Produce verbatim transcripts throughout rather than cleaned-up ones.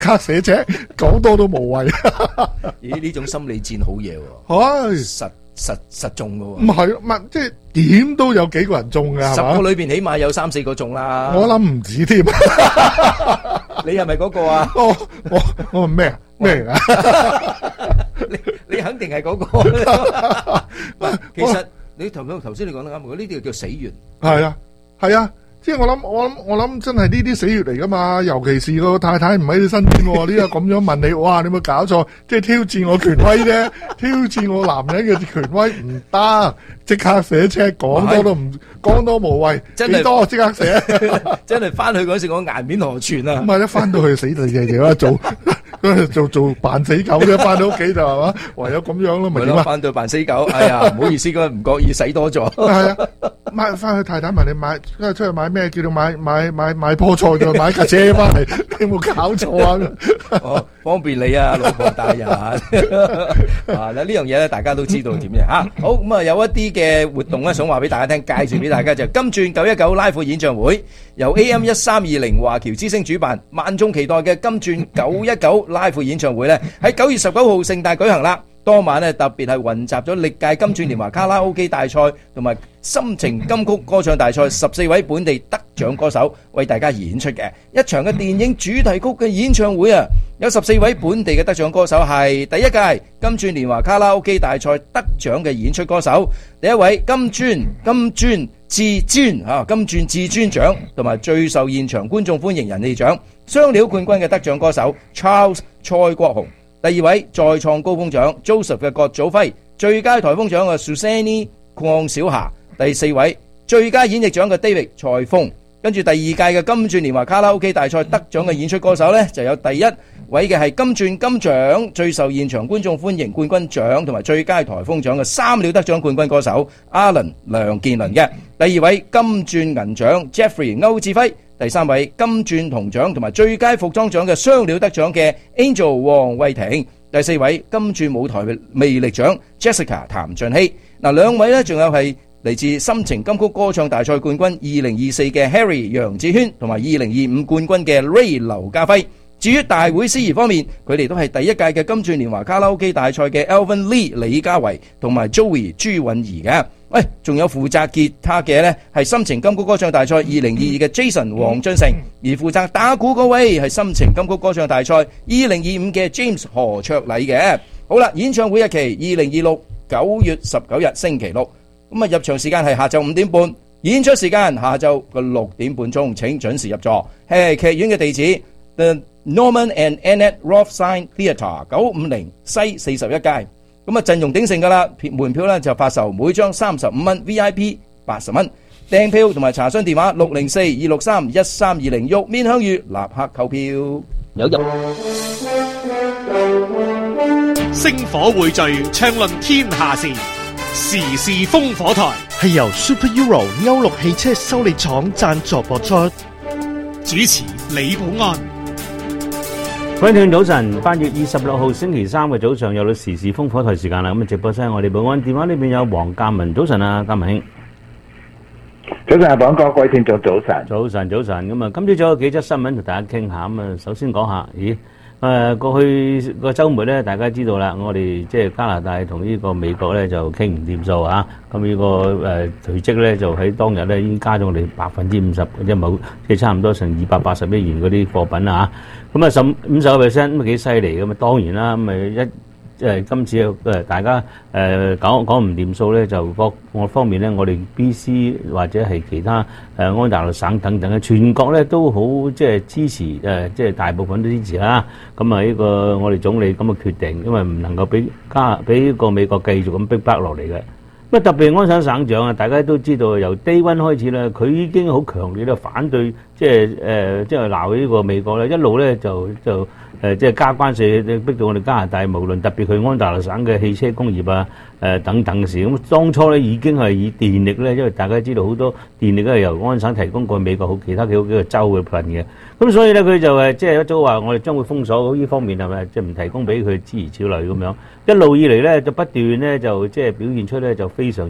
刻寫車，講多都無謂。 咦？呢種心理戰好嘢喎， 唉， 實實實中㗎唔係，唔係即係點都有幾個人中㗎， 喎，十係嘛？ 個裏邊起碼有三四個中啦。 我諗唔止添。 你係咪嗰個啊？ 我我我係咩啊？咩嚟㗎？ 你你肯定係嗰個。唔係，其實你頭頭先你講得啱，呢啲叫死緣。 係啊，係啊。即係我諗，我諗，我諗真係呢啲死穴嚟噶嘛，尤其是個太太唔喺你身邊喎，呢個咁樣問你，哇！你有冇搞錯？即係挑戰我權威啫，挑戰我男人嘅權威唔得，即刻寫車，講多都唔講多無謂，幾多即刻寫， 真係翻去嗰時我顏面何存啊！ 咁係一翻到去死地地地啦，做做做扮死狗啫，翻到屋企就係嘛，唯有咁樣咯，咪點啊？ 翻到扮死狗，哎呀，唔好意思，嗰唔覺意使多咗。 係啊，買翻去太太問你買，出去買咩？叫做買買買買菠菜就買架車翻嚟，你有冇搞錯啊？ 哦，方便你啊，老婆大人啊！嗱呢樣嘢咧，大家都知道點嘅嚇。好咁啊，有一啲嘅活動咧，想話俾大家聽，介紹俾大家就係金鑽九一九拉闊演唱會，由 A M 一三二零華僑之星主辦，萬眾期待嘅金鑽九一九拉闊演唱會咧，喺九月十九號盛大舉行啦。當晚咧特別係雲集咗歷屆金鑽年華卡拉 OK 大賽同埋心情金曲歌唱大賽十四位本地得獎歌手為大家演出嘅一場嘅電影主題曲嘅演唱會啊！有十四位本地嘅得獎歌手係第一屆金鑽年華卡拉 OK 大賽得獎嘅演出歌手，第一位金鑽金鑽至尊啊金鑽至尊獎同埋最受現場觀眾歡迎人氣獎雙料冠軍嘅得獎歌手 Charles 蔡國雄。第二位再創高峰獎 Joseph 嘅郭祖輝，最佳颱風獎嘅 Susanne 鄺小霞，第四位最佳演繹獎嘅 David 蔡鋒。跟住第二屆嘅金鑽年華卡拉 OK 大賽得獎嘅演出歌手呢，就有第一位嘅係金鑽金獎最受現場觀眾歡迎冠軍獎同埋最佳颱風獎嘅三料得獎冠軍歌手 Alan 梁健倫嘅。第二位金鑽銀獎 Jeffrey 歐志輝。第三位金鑽銅獎同埋最佳服裝獎嘅雙料得獎嘅 Angel 黃慧婷，第四位金鑽舞台魅力獎 Jessica 譚俊熙。嗱，兩位呢仲有係嚟自心情金曲歌唱大賽冠軍二零二四嘅 Harry 楊子軒同埋二零二五冠軍嘅 Ray 劉家輝。至於大會司儀方面，佢哋都係第一屆嘅金鑽年華卡拉 OK 大賽嘅 Alvin Lee 李家維同埋 Joey 朱允儀嘅。喂，仲有負責吉他嘅呢係心情金曲歌唱大賽二零二二嘅 Jason 黃俊成，而負責打鼓嗰位係心情金曲歌唱大賽二零二五嘅 James 何卓禮嘅。好啦，演唱會日期二零二六九月十九日星期六，咁啊入場時間係下晝五點半，演出時間下晝嘅六點半鐘，請準時入座。係劇院嘅地址 The Norman and Annette Rothstein Theatre 九五零西四十一街。咁啊陣容鼎盛噶啦，門票咧就發售每張三十五蚊 ，V I P 八十蚊。訂票同埋查詢電話六零四二六三一三二零，玉面香芋立刻購票。有入星火匯聚，暢論天下事，時事烽火台係由 Super Euro 歐陸汽車修理廠贊助播出， 主持李寶安。 各位聽眾早晨，八月二十六號星期三嘅早上有到時事烽火台時間啦。咁啊，直播室我哋保安電話呢邊有黃鑑文，早晨啊，鑑文兄。 早晨啊，寶安哥，各位聽眾早晨。 早晨，早晨。咁啊，今朝早有幾則新聞同大家傾下。咁啊，首先講下，咦，誒過去個週末咧，大家知道啦，我哋即係加拿大同呢個美國咧就傾唔掂數啊。咁呢個誒累積咧就喺當日咧已經加咗我哋百分之五十，即係冇即係差唔多成二百八十億元嗰啲貨品啊。咁啊，十五十個 percent 咁啊幾犀利咁啊！當然啦，咁咪一誒今次誒大家誒講講唔掂數咧，就各我方面咧，我哋 B C 或者係其他誒安大略省等等嘅全國咧都好即係支持誒，即係大部分都支持啦。咁啊，呢個我哋總理咁嘅決定，因為唔能夠俾加俾呢個美國繼續咁逼迫落嚟嘅。咁特別安省省長啊，大家都知道由 Day One 開始咧，佢已經好強烈咧反對，即係誒，即係鬧呢個美國咧，一路咧就就誒，即係加關稅，逼到我哋加拿大，無論特別佢安大略省嘅汽車工業啊，誒等等嘅事。咁當初咧已經係以電力咧，因為大家知道好多電力都係由安省提供過美國好其他幾好幾個州嘅份嘅。咁所以咧佢就誒即係一早話我哋將會封鎖呢方面係咪？即係唔提供俾佢諸如此類咁樣。一路以嚟咧就不斷咧就即係表現出咧就非常之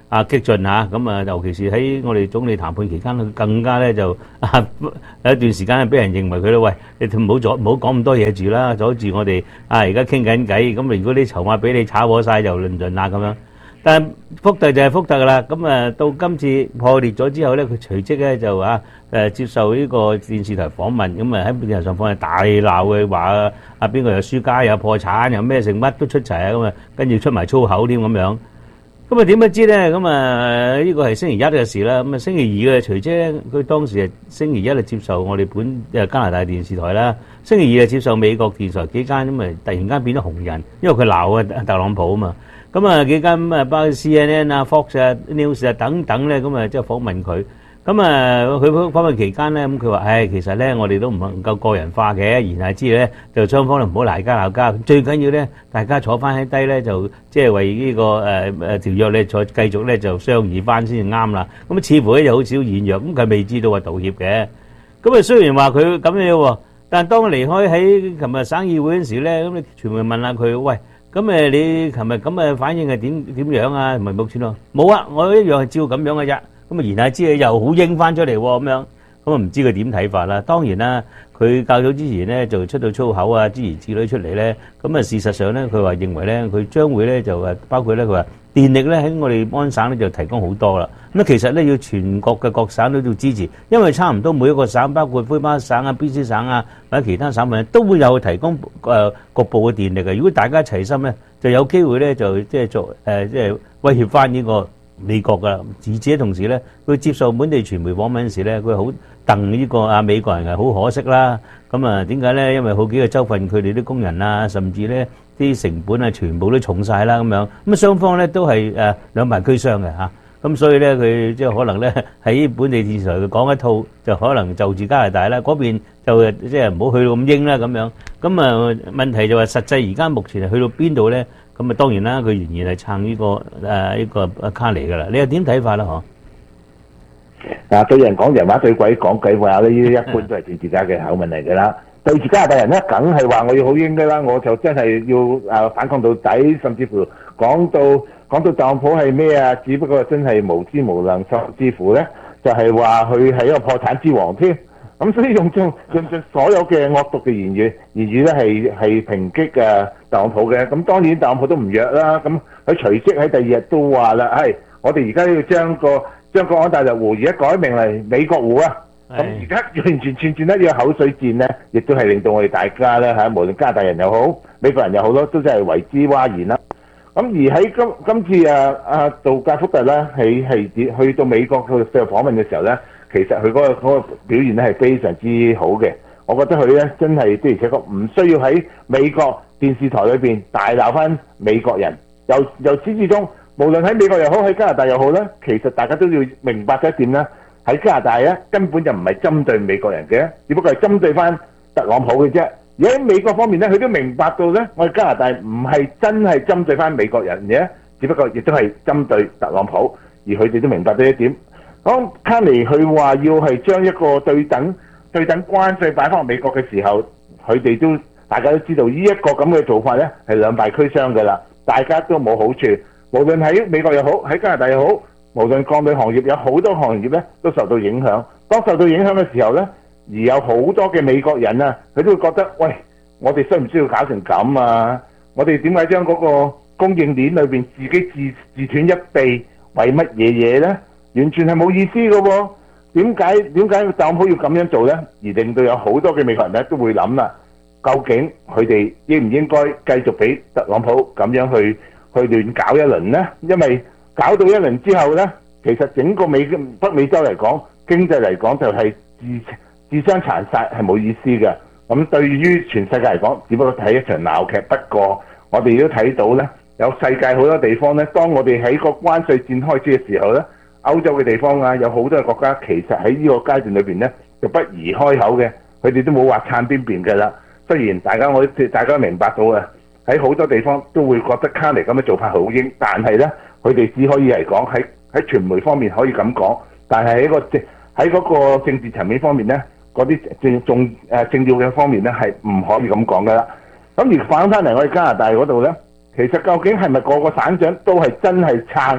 啊激進嚇，咁啊尤其是喺我哋總理談判期間，佢更加咧就啊有一段時間咧，俾人認為佢咧，喂，你唔好阻唔好講咁多嘢住啦，阻住我哋啊而家傾緊偈，咁如果啲籌碼俾你炒火曬就論盡啦咁樣。但係福特就係福特噶啦，咁啊到今次破裂咗之後咧，佢隨即咧就啊誒接受呢個電視台訪問，咁啊喺電視上訪問大鬧佢話啊啊邊個又輸家又破產又咩成乜都出齊啊咁啊，跟住出埋粗口添咁樣。咁啊點不知咧？咁啊呢個係星期一嘅事啦。咁啊星期二嘅隨即咧，佢當時係星期一就接受我哋本誒加拿大電視台啦，星期二就接受美國電視台幾間，咁啊突然間變咗紅人，因為佢鬧啊特朗普啊嘛。咁啊幾間咁啊包括 C N N 啊、Fox 啊、News 啊等等咧，咁啊即係訪問佢。咁啊佢訪問期間咧，咁佢話：唉，其實咧我哋都唔能夠個人化嘅，言下之意咧就雙方都唔好鬧交鬧交。最緊要咧，大家坐翻喺低咧，就即係為呢個誒誒條約咧再繼續咧就商議翻先至啱啦。咁啊似乎咧有好少現約，咁佢未知道話道歉嘅。咁啊雖然話佢咁樣喎，但係當佢離開喺琴日省議會嗰陣時咧，咁你傳媒問下佢：喂，咁誒你琴日咁嘅反應係點點樣啊？唔係目前咯，冇啊，我一樣係照咁樣嘅啫。咁啊言下之意又好應翻出嚟喎，咁樣咁啊唔知佢點睇法啦。當然啦，佢較早之前咧就出到粗口啊，諸如此類出嚟咧。咁啊事實上咧，佢話認為咧，佢將會咧就誒包括咧，佢話電力咧喺我哋安省咧就提供好多啦。咁啊其實咧要全國嘅各省都要支持，因為差唔多每一個省，包括魁北省啊、B C 省啊或者其他省份都會有提供誒局部嘅電力嘅。如果大家齊心咧，就有機會咧就即係做誒即係威脅翻呢個美國噶啦，而且同時咧，佢接受本地傳媒訪問時咧，佢好戥呢個啊美國人係好可惜啦。咁啊點解咧？因為好幾個州份佢哋啲工人啊，甚至咧啲成本啊，全部都重曬啦咁樣。咁啊雙方咧都係誒兩敗俱傷嘅嚇。咁所以咧佢即係可能咧喺本地電視台講一套，就可能就住加拿大啦，嗰邊就即係唔好去到咁英啦咁樣。咁啊問題就話實際而家目前係去到邊度咧？咁啊當然啦，佢仍然係撐呢個誒呢個卡尼噶啦。你又點睇法啦？嗬？ 嗱，對人講人話，對鬼講鬼話呢啲一般都係政治家嘅口吻嚟㗎啦。對住加拿大人咧，梗係話我要好英㗎啦，我就真係要誒反抗到底，甚至乎講到講到特朗普係咩啊？只不過真係無知無能，甚至乎咧就係話佢係一個破產之王添。咁所以用盡用盡所有嘅惡毒嘅言語，言語咧係係抨擊嘅特朗普嘅。咁當然特朗普都唔弱啦。咁佢隨即喺第二日都話啦，係我哋而家要將個將個安大略湖而家改名嚟美國湖啊！咁而家完完全全咧要口水戰咧，亦都係令到我哋大家咧嚇，無論加拿大人又好，美國人又好咯，都真係為之嘩然啦。咁而喺今今次啊啊杜格福特咧，係係去到美國去接受訪問嘅時候咧，其實佢嗰個嗰個表現咧係非常之好嘅。我覺得佢咧真係的而且確唔需要喺美國電視台裏邊大鬧翻美國人。由由始至終，無論喺美國又好，喺加拿大又好咧，其實大家都要明白咗一點咧。喺加拿大咧，根本就唔係針對美國人嘅，只不過係針對翻特朗普嘅啫。而喺美國方面咧，佢都明白到咧，我哋加拿大唔係真係針對翻美國人嘅，只不過亦都係針對特朗普。而佢哋都明白到一點。當卡尼佢話要係將一個對等對等關稅擺翻美國嘅時候，佢哋都大家都知道呢一個咁嘅做法咧係兩敗俱傷㗎啦，大家都冇好處。無論喺美國又好，喺加拿大又好。無論鋼鋁行業有好多行業咧都受到影響，當受到影響嘅時候咧，而有好多嘅美國人啊，佢都會覺得，喂，我哋需唔需要搞成咁啊？我哋點解將嗰個供應鏈裏邊自己自自斷一臂，為乜嘢嘢咧？完全係冇意思嘅喎。點解點解特朗普要咁樣做咧？而令到有好多嘅美國人咧都會諗啦，究竟佢哋應唔應該繼續俾特朗普咁樣去去亂搞一輪咧？因為搞到一輪之後呢，其實整個美北美洲嚟講，經濟嚟講就係自自相殘殺，係冇意思嘅。咁對於全世界嚟講，只不過睇一場鬧劇。不過我哋都睇到呢，有世界好多地方呢，當我哋喺個關稅戰開始嘅時候呢，歐洲嘅地方啊，有好多嘅國家其實喺呢個階段裏邊呢，就不宜開口嘅，佢哋都冇話撐邊邊嘅啦。雖然大家我大家都明白到啊，喺好多地方都會覺得卡尼咁嘅做法好英，但係呢。佢哋只可以嚟講喺喺傳媒方面可以咁講，但係喺個政喺嗰個政治層面方面咧，嗰啲政重誒政要嘅方面咧係唔可以咁講噶啦。咁而反翻嚟我哋加拿大嗰度咧，其實究竟係咪個個省長都係真係撐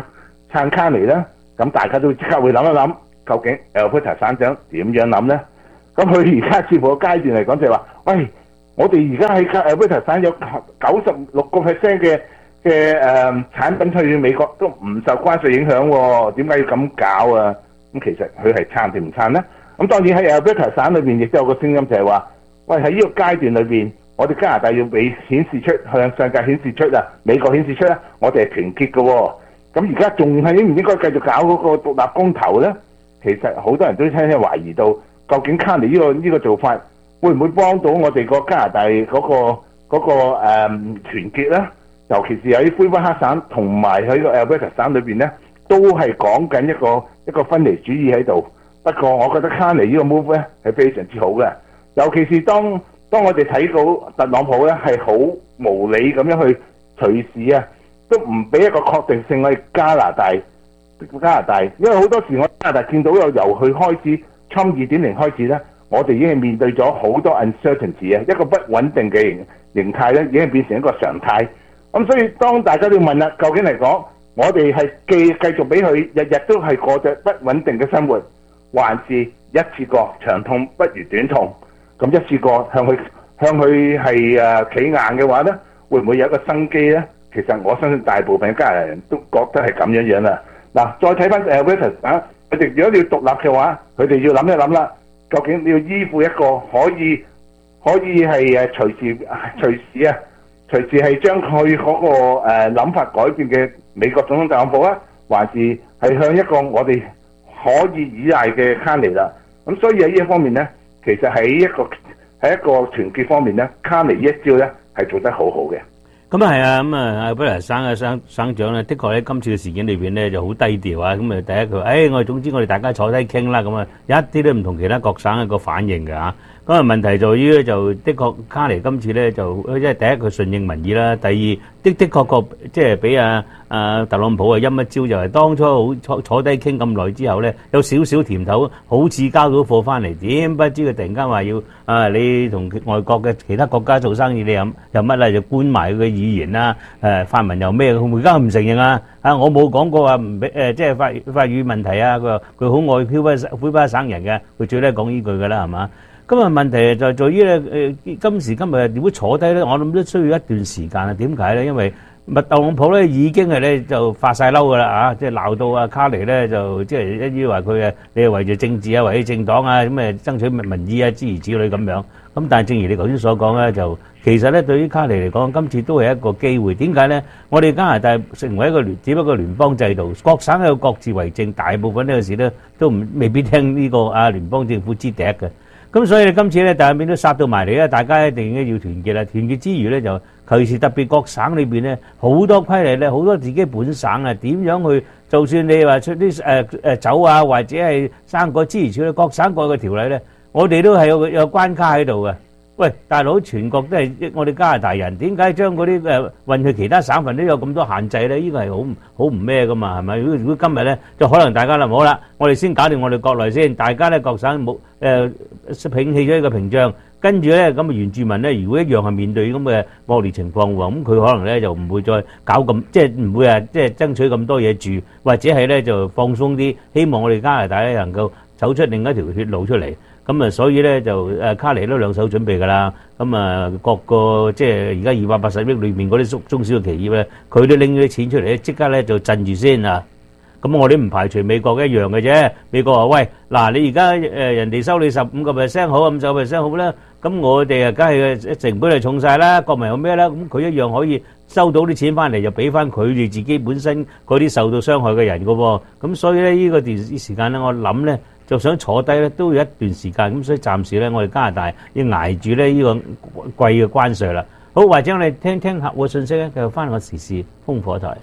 撐卡尼咧，咁大家都即刻會諗一諗，究竟 Alberta 省長點樣諗咧？咁佢而家似乎個階段嚟講就係話，喂，我哋而家喺 Alberta 省有九十六個 percent 嘅嘅誒產品去美國都唔受關稅影響喎，點解要咁搞啊？咁其實佢係撐定唔撐咧？咁當然喺 Alberta 省裏邊亦都有個聲音就係話，喂，喺呢個階段裏邊，我哋加拿大要俾顯示出向世界顯示出啊，美國顯示出咧，我哋係團結嘅喎。咁而家仲係應唔應該繼續搞嗰個獨立公投咧？其實好多人都聽聽懷疑到，究竟卡尼呢個呢個做法會唔會幫到我哋個加拿大嗰個嗰個誒團結咧？尤其是喺魁北克省同埋喺個 Alberta 省裏邊咧，都係講緊一個一個分離主義喺度。不過我覺得卡尼呢個 move 咧係非常之好嘅，尤其是當當我哋睇到特朗普咧係好無理咁樣去隨時啊，都唔俾一個確定性去加拿大加拿大，因為好多時我加拿大見到有由佢開始 Trump 二點零開始咧，我哋已經係面對咗好多 uncertainty 啊，一個不穩定嘅形形態咧已經變成一個常態。咁所以當大家都要問啦，究竟嚟講，我哋係繼繼續俾佢日日都係過着不穩定嘅生活，還是一次過長痛不如短痛？咁一次過向佢向佢係誒企硬嘅話咧，會唔會有一個生機咧？其實我相信大部分加拿大人都覺得係咁樣樣啦。嗱，再睇翻 Alberta 啊，佢哋如果你要獨立嘅話，佢哋要諗一諗啦，究竟你要依附一個可以可以係誒隨時隨時啊，隨時係將佢嗰個誒諗法改變嘅美國總統特朗普啊，還是係向一個我哋可以依賴嘅卡尼啦？咁所以喺呢一方面咧，其實喺一個喺一個團結方面咧，卡尼呢一招咧係做得好好嘅。 咁啊係啊，咁啊本來省嘅省省長咧，的確喺今次嘅事件裏邊咧就好低調啊。咁啊第一佢話，誒、哎、我哋總之我哋大家坐低傾啦，咁啊一啲都唔同其他各省一個反應嘅嚇。咁啊問題在於咧，就的確卡尼今次咧就即係第一佢順應民意啦，第二的的確確即係俾啊啊特朗普啊陰一招，就係當初好坐坐低傾咁耐之後咧，有少少甜頭，好似交到貨翻嚟，點不知佢突然間話要啊你同外國嘅其他國家做生意，你有有乜啦就搬埋佢嘅語言啦，誒法文又咩？佢而家唔承認啊！啊我冇講過話唔俾誒，即係法法語問題啊！佢話佢好愛魁北魁北克省人嘅，佢最叻講呢句㗎啦，係嘛？今日問題就在於咧，誒今時今日點會坐低咧？我諗都需要一段時間啊。點解咧？因為特朗普咧已經係咧就發曬嬲㗎啦啊！即係鬧到啊卡尼咧就即係一於話佢誒你係為咗政治啊，為咗政黨啊咁誒爭取民意啊諸如此類咁樣。咁但係正如你頭先所講咧，就其實咧對於卡尼嚟講，今次都係一個機會。點解咧？我哋加拿大成為一個聯，只不過聯邦制度，各省有各自為政，大部分呢個時咧都唔未必聽呢個啊聯邦政府支笛嘅。咁所以今次咧，大面都殺到埋嚟咧，大家一定要團結啦。團結之餘咧，就尤其是特別各省裏邊咧，好多規例咧，好多自己本省啊，點樣去？就算你話出啲誒誒酒啊，或者係生果諸如此類，各省各嘅條例咧，我哋都係有有關卡喺度嘅。喂，大佬，全國都係我哋加拿大人，點解將嗰啲誒運去其他省份都有咁多限制咧？呢個係好唔好唔咩噶嘛？係咪？如果如果今日咧，就可能大家啦，好啦，我哋先搞掂我哋國內先，大家咧各省冇誒摒棄咗呢個屏障，跟住咧咁啊原住民咧，如果一樣係面對咁嘅惡劣情況喎，咁佢可能咧就唔會再搞咁，即係唔會啊，即係爭取咁多嘢住，或者係咧就放鬆啲，希望我哋加拿大咧能夠走出另一條血路出嚟。咁啊，所以咧就誒卡尼都兩手準備㗎啦。咁啊，各個即係而家二百八十億裏面嗰啲中中小嘅企業咧，佢都拎咗啲錢出嚟咧，即刻咧就鎮住先啊！咁我哋唔排除美國一樣嘅啫。美國話：喂，嗱，你而家誒人哋收你十五個 percent 好，五十個 percent 好啦。咁我哋啊，梗係成本係重曬啦，國民有咩啦？咁佢一樣可以收到啲錢翻嚟，就俾翻佢哋自己本身嗰啲受到傷害嘅人㗎喎。咁所以咧，呢個段時間咧，我諗咧。就想坐低咧，都要一段時間，咁所以暫時咧，我哋加拿大要捱住咧呢個貴嘅關稅啦。好，或者我哋聽聽客戶信息咧，繼續翻個時事烽火台。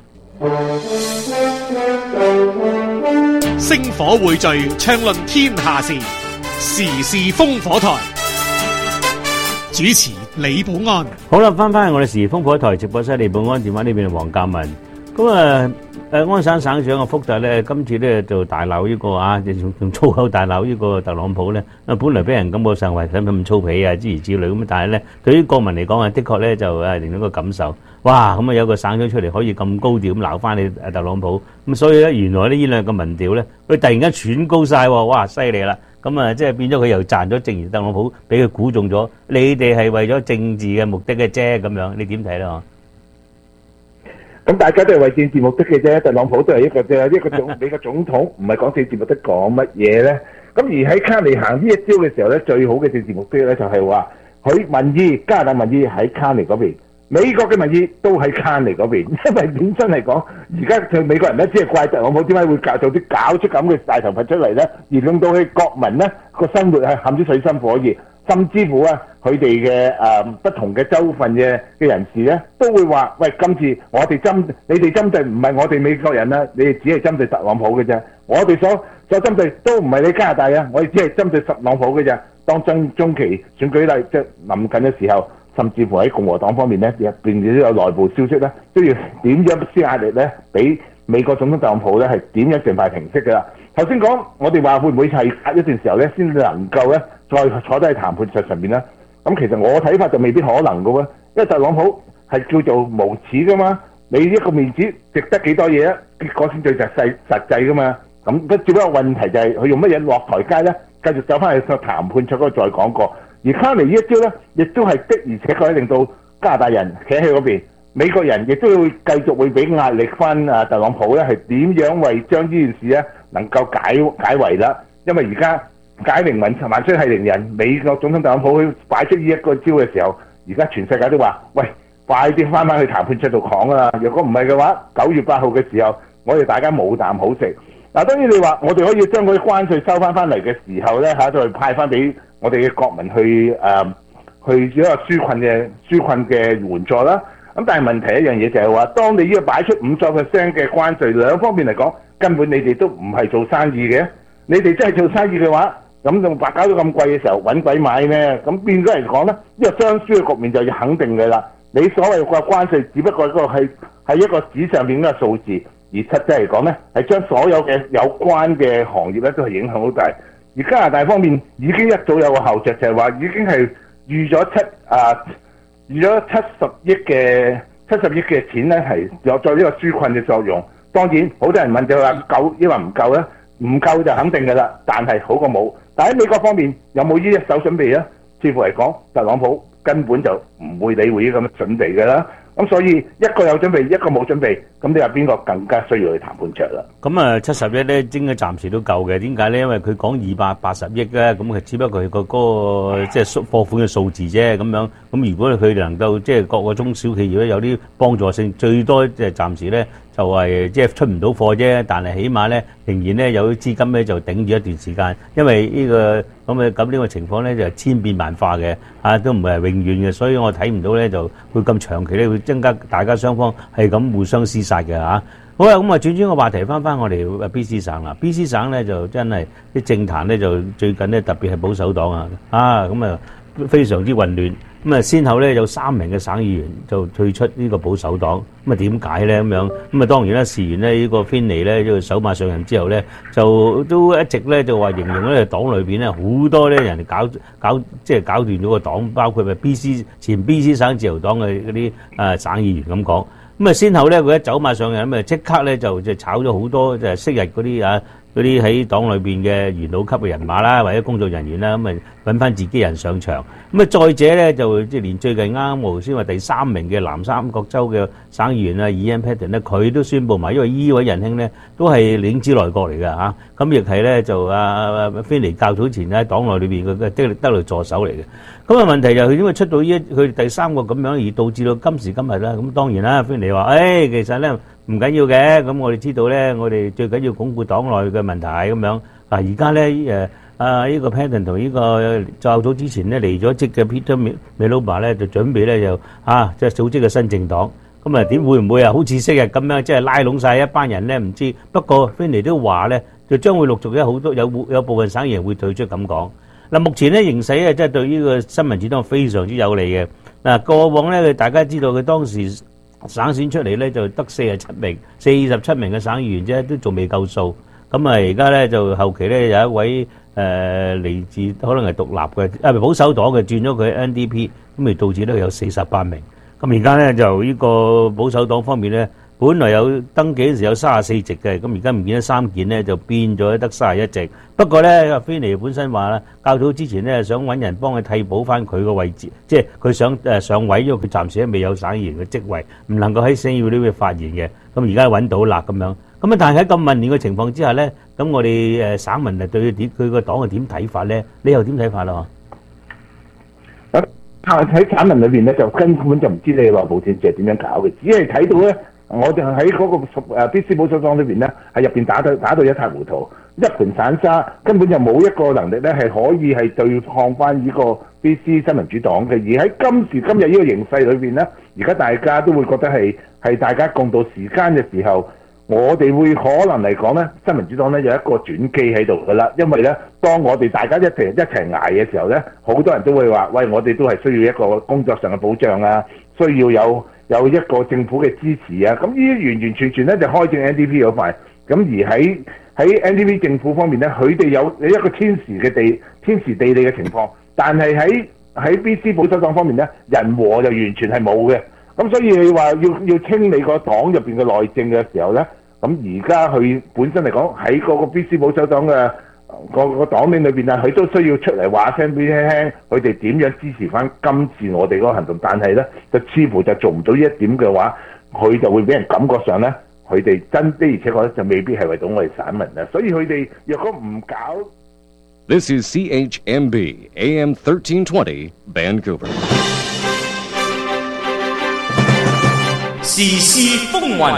星火匯聚，暢論天下事，時事烽火台。主持李寶安。 好啦，翻返去我哋時事烽火台直播室，李寶安電話呢邊係黃鑑文。 咁啊誒安省省長嘅福特咧，今次咧就大鬧呢個啊，用用粗口大鬧呢個特朗普咧。啊，本來俾人感覺上為使唔使咁粗鄙啊，諸如此類咁，但係咧對於國民嚟講啊，的確咧就誒令到個感受，哇！咁啊有個省長出嚟可以咁高調咁鬧翻你特朗普，咁所以咧原來呢呢兩個民調咧，佢突然間喘高晒喎，哇！犀利啦！咁啊，即係變咗佢又賺咗，正如特朗普俾佢估中咗，你哋係為咗政治嘅目的嘅啫，咁樣你點睇咧？ 咁大家都係為政治目的嘅啫，特朗普都係一個啫，一個總美國總統，唔係講政治目的講乜嘢咧？咁而喺卡尼行呢一招嘅時候咧，最好嘅政治目的咧就係話佢民意加拿大民意喺卡尼嗰邊，美國嘅民意都喺卡尼嗰邊，因為本身嚟講，而家佢美國人咧只係怪特朗普點解會搞做啲搞出咁嘅大頭佛出嚟咧，而令到佢國民咧個生活係陷於水深火熱。甚至乎啊，佢哋嘅誒不同嘅州份嘅嘅人士咧，都會話：喂，今次我哋針你哋針對唔係我哋美國人啦，你哋只係針對特朗普嘅啫。我哋所所針對都唔係你加拿大啊，我哋只係針對特朗普嘅啫。當中中期選舉例即係臨近嘅時候，甚至乎喺共和黨方面咧，入邊都有內部消息咧，都要點樣施壓力咧，俾美國總統特朗普咧係點樣盡快平息㗎啦。頭先講我哋話會唔會係隔一段時候咧，先能夠咧再坐低喺談判桌上面咧？咁其實我睇法就未必可能嘅喎，因為特朗普係叫做無恥噶嘛，你一個面子值得幾多嘢啊？結果先最實際實際噶嘛。咁只不過問題就係佢用乜嘢落台階咧，繼續走翻去個談判桌嗰度再講過。而卡尼呢一招咧，亦都係的而且確令到加拿大人企喺嗰邊，美國人亦都會繼續會俾壓力翻啊特朗普咧，係點樣為將呢件事咧能夠解解圍啦？因為而家解鈴萬萬歲係鈴人，美國總統特朗普去擺出呢一個招嘅時候，而家全世界都話：喂，快啲翻返去談判桌度講啦！如果唔係嘅話，九月八號嘅時候，我哋大家冇啖好食。嗱，當然你話我哋可以將嗰啲關稅收翻翻嚟嘅時候咧，嚇再派翻俾我哋嘅國民去誒、呃、去一個紓困嘅紓困嘅援助啦。咁但係問題一樣嘢就係話，當你呢個擺出五十 percent 嘅關稅，兩方面嚟講，根本你哋都唔係做生意嘅。你哋真係做生意嘅話，咁就白搞到咁貴嘅時候，揾鬼買咩？咁變咗嚟講咧，呢個雙輸嘅局面就要肯定嘅啦。你所謂嘅關稅，只不過一個係係一個紙上邊嘅數字。而實際嚟講咧，係將所有嘅有關嘅行業咧都係影響好大。而加拿大方面已經一早有個後著，就係話已經係預咗七啊預咗七十億嘅七十億嘅錢咧，係有作呢個紓困嘅作用。當然，好多人問就話夠，抑或唔夠咧？唔夠就肯定嘅啦，但係好過冇。但喺美國方面有冇呢一手準備咧？似乎嚟講，特朗普根本就唔會理會呢咁嘅準備嘅啦。咁所以一個有準備，一個冇準備，咁你話邊個更加需要去談判桌啦？ 咁啊，七十億咧，應該暫時都夠嘅。點解咧？因為佢講二百八十億咧，咁佢只不過係個嗰個即係貨款嘅數字啫。咁樣咁，如果佢哋能夠即係各個中小企業咧有啲幫助性，最多即係暫時咧就係即係出唔到貨啫。但係起碼咧仍然咧有啲資金咧就頂住一段時間，因為呢個咁嘅咁呢個情況咧就係千變萬化嘅，啊都唔係永遠嘅，所以我睇唔到咧就會咁長期咧會增加大家雙方係咁互相廝殺嘅嚇。好啦，咁啊轉轉個話題，翻翻我哋 B C 省啦。B C 省咧就真係啲政壇咧就最近咧特別係保守黨啊，啊咁啊非常之混亂。咁啊先後咧有三名嘅省議員就退出呢個保守黨。咁啊點解咧咁樣？咁啊當然啦，事緣咧呢個芬尼咧呢個首馬上任之後咧，就都一直咧就話形容咧黨裏邊咧好多咧人搞搞即係搞亂咗個黨，包括咪 B C 前 B C 省自由黨嘅嗰啲啊省議員咁講。咁啊，先後咧佢一走馬上任，咁啊即刻咧就就炒咗好多就係昔日嗰啲啊嗰啲喺黨裏邊嘅元老級嘅人馬啦，或者工作人員啦，咁啊揾翻自己人上場。咁啊再者咧就即係連最近啱啱無先話第三名嘅南三角州嘅省議員啊 Ian Patten 咧，佢都宣佈埋，因為呢位仁兄咧都係領子內閣嚟㗎嚇，咁亦係咧就啊芬尼較早前喺黨內裏邊嘅得得力助手嚟嘅。咁啊問題就係佢點解出到呢一佢第三個咁樣，而導致到今時今日啦。咁當然啦，芬尼話誒其實咧唔緊要嘅，咁我哋知道咧，我哋最緊要鞏固黨內嘅問題咁樣。嗱而家咧誒啊呢個 Patten 同呢個較早之前咧離咗職嘅 Peter Miliband 咧就準備咧就啊即係組織個新政黨。咁啊點會唔會啊好似昔日咁樣即係拉攏曬一班人咧？唔知。不過芬尼都話咧，就將會陸續有好多有有部分省議員會退出咁講。嗱，目前咧形勢咧，即係對呢個新民主黨非常之有利嘅。嗱，過往咧，大家知道佢當時省選出嚟咧就得四十七名，四十七名嘅省議員啫，都仲未夠數。咁啊，而家咧就後期咧有一位誒嚟、呃、自可能係獨立嘅啊保守黨嘅轉咗佢 N D P， 咁咪導致咧有四十八名。咁而家咧就呢個保守黨方面咧，本來有登記嗰時有三十四席嘅，咁而家唔見得三件咧，就變咗得三十一席。不過咧，阿菲尼本身話啦，較早之前咧想揾人幫佢替補翻佢個位置，即係佢想誒上位，因為佢暫時咧未有省議員嘅職位，唔能夠喺省議會呢邊發言嘅。咁而家揾到啦咁樣。咁啊，但係喺咁混亂嘅情況之下咧，咁我哋誒省民係對佢點佢個黨係點睇法咧？你又點睇法啦？ 喺產民裏邊咧，就根本就唔知你內部政治係點樣搞嘅，只係睇到咧，我就喺嗰個誒 B C 保守黨裏邊咧，喺入邊打到打到一塌糊塗，一盤散沙，根本就冇一個能力咧係可以係對抗翻呢個 B C 新民主黨嘅。而喺今時今日呢個形勢裏邊咧，而家大家都會覺得係係大家共度時間嘅時候。我哋會可能嚟講咧，新民主黨咧有一個轉機喺度噶啦，因為咧，當我哋大家一齊一齊捱嘅時候咧，好多人都會話：喂，我哋都係需要一個工作上嘅保障啊，需要有有一個政府嘅支持啊。咁呢啲完完全全咧就開正 N D P 嗰塊。咁而喺喺 N D P 政府方面咧，佢哋有有一個天時嘅地天時地利嘅情況，但係喺喺 B C 保守黨方面咧，人和就完全係冇嘅。咁所以你話要要清理個黨入邊嘅內政嘅時候咧，咁而家佢本身嚟講喺嗰個 B C 保守黨嘅個個黨領裏邊啊，佢都需要出嚟話聲俾你聽，佢哋點樣支持翻今次我哋嗰個行動。但係咧，就似乎就做唔到呢一點嘅話，佢就會俾人感覺上咧，佢哋真的而且確咧就未必係為到我哋省民啊。所以佢哋若果唔搞 This is C H M B A M thirteen twenty Vancouver。 時事風雲，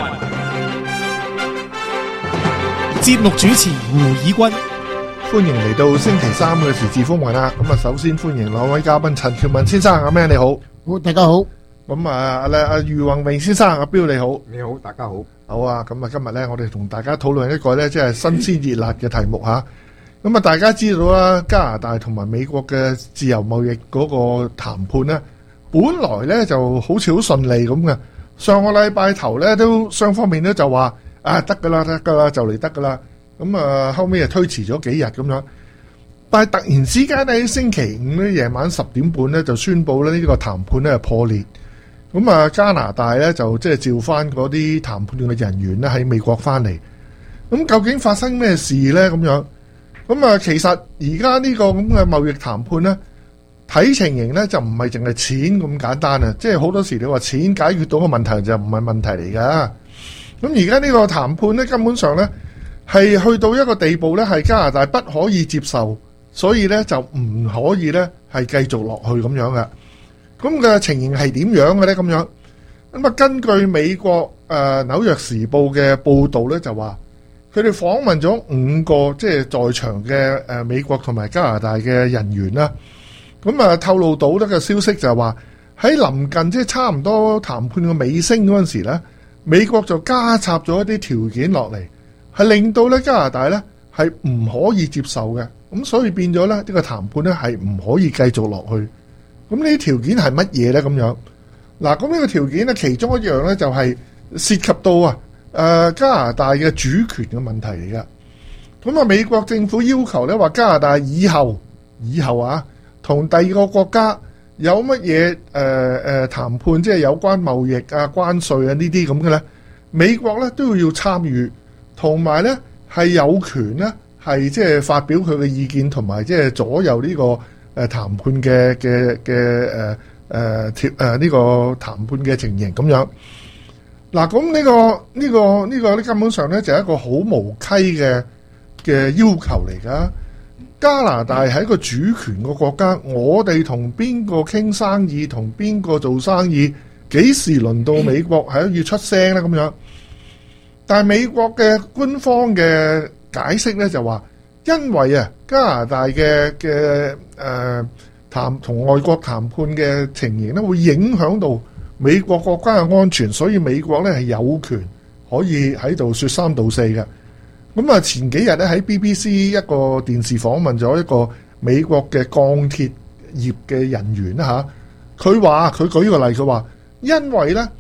節目主持胡以軍。 歡迎嚟到星期三嘅時事風雲啦。咁啊，首先歡迎兩位嘉賓，陳喬文先生，阿 Man 你好。 好，大家好。 咁啊，阿阿余宏榮先生，阿彪你好。 你好，大家好。 好啊，咁啊，今日咧，我哋同大家討論一個咧，即係新鮮熱辣嘅題目吓。咁啊，大家知道啦，加拿大同埋美國嘅自由貿易嗰個談判咧，本來咧就好似好順利咁嘅。上個禮拜頭咧，都雙方面咧就話啊得噶啦，得噶啦，就嚟得噶啦。咁啊，後尾又推遲咗幾日咁樣。但係突然之間喺星期五咧夜晚十點半咧就宣布咧呢個談判咧破裂。咁啊，加拿大咧就即係召翻嗰啲談判嘅人員咧喺美國翻嚟。咁究竟發生咩事咧？咁樣咁啊，其實而家呢個咁嘅貿易談判咧，睇情形咧就唔係淨係錢咁簡單啊！即係好多時你話錢解決到個問題就唔係問題嚟噶。咁而家呢個談判咧根本上咧係去到一個地步咧，係加拿大不可以接受，所以咧就唔可以咧係繼續落去咁樣嘅。咁嘅情形係點樣嘅咧？咁樣咁啊，根據美國誒、呃、紐約時報嘅報導咧，就話佢哋訪問咗五個即係在場嘅誒、呃、美國同埋加拿大嘅人員啦。咁啊，透露到呢個消息就係話喺臨近即係差唔多談判嘅尾聲嗰陣時咧，美國就加插咗一啲條件落嚟，係令到咧加拿大咧係唔可以接受嘅。咁所以變咗咧呢個談判咧係唔可以繼續落去。咁呢啲條件係乜嘢咧？咁樣嗱，咁呢個條件咧其中一樣咧就係涉及到啊誒加拿大嘅主權嘅問題嚟噶。咁啊，美國政府要求咧話加拿大以後以後啊。同第二個國家有乜嘢誒誒談判，即係有關貿易啊、關稅啊呢啲咁嘅咧，美國咧都要參與，同埋咧係有權咧係即係發表佢嘅意見，同埋即係左右呢個誒談判嘅嘅嘅誒誒貼誒呢個談判嘅情形咁樣。嗱，咁呢個呢個呢個咧根本上咧就係一個好無稽嘅嘅要求嚟㗎。加拿大係一個主權嘅國家，我哋同邊個傾生意，同邊個做生意，幾時輪到美國係要出聲咧？咁樣，但係美國嘅官方嘅解釋咧就話，因為啊加拿大嘅嘅誒談同外國談判嘅情形咧，會影響到美國國家嘅安全，所以美國咧係有權可以喺度說三道四嘅。咁啊，前幾日咧喺 B B C 一個電視訪問咗一個美國嘅鋼鐵業嘅人員啦嚇，佢話佢舉個例，佢話因為咧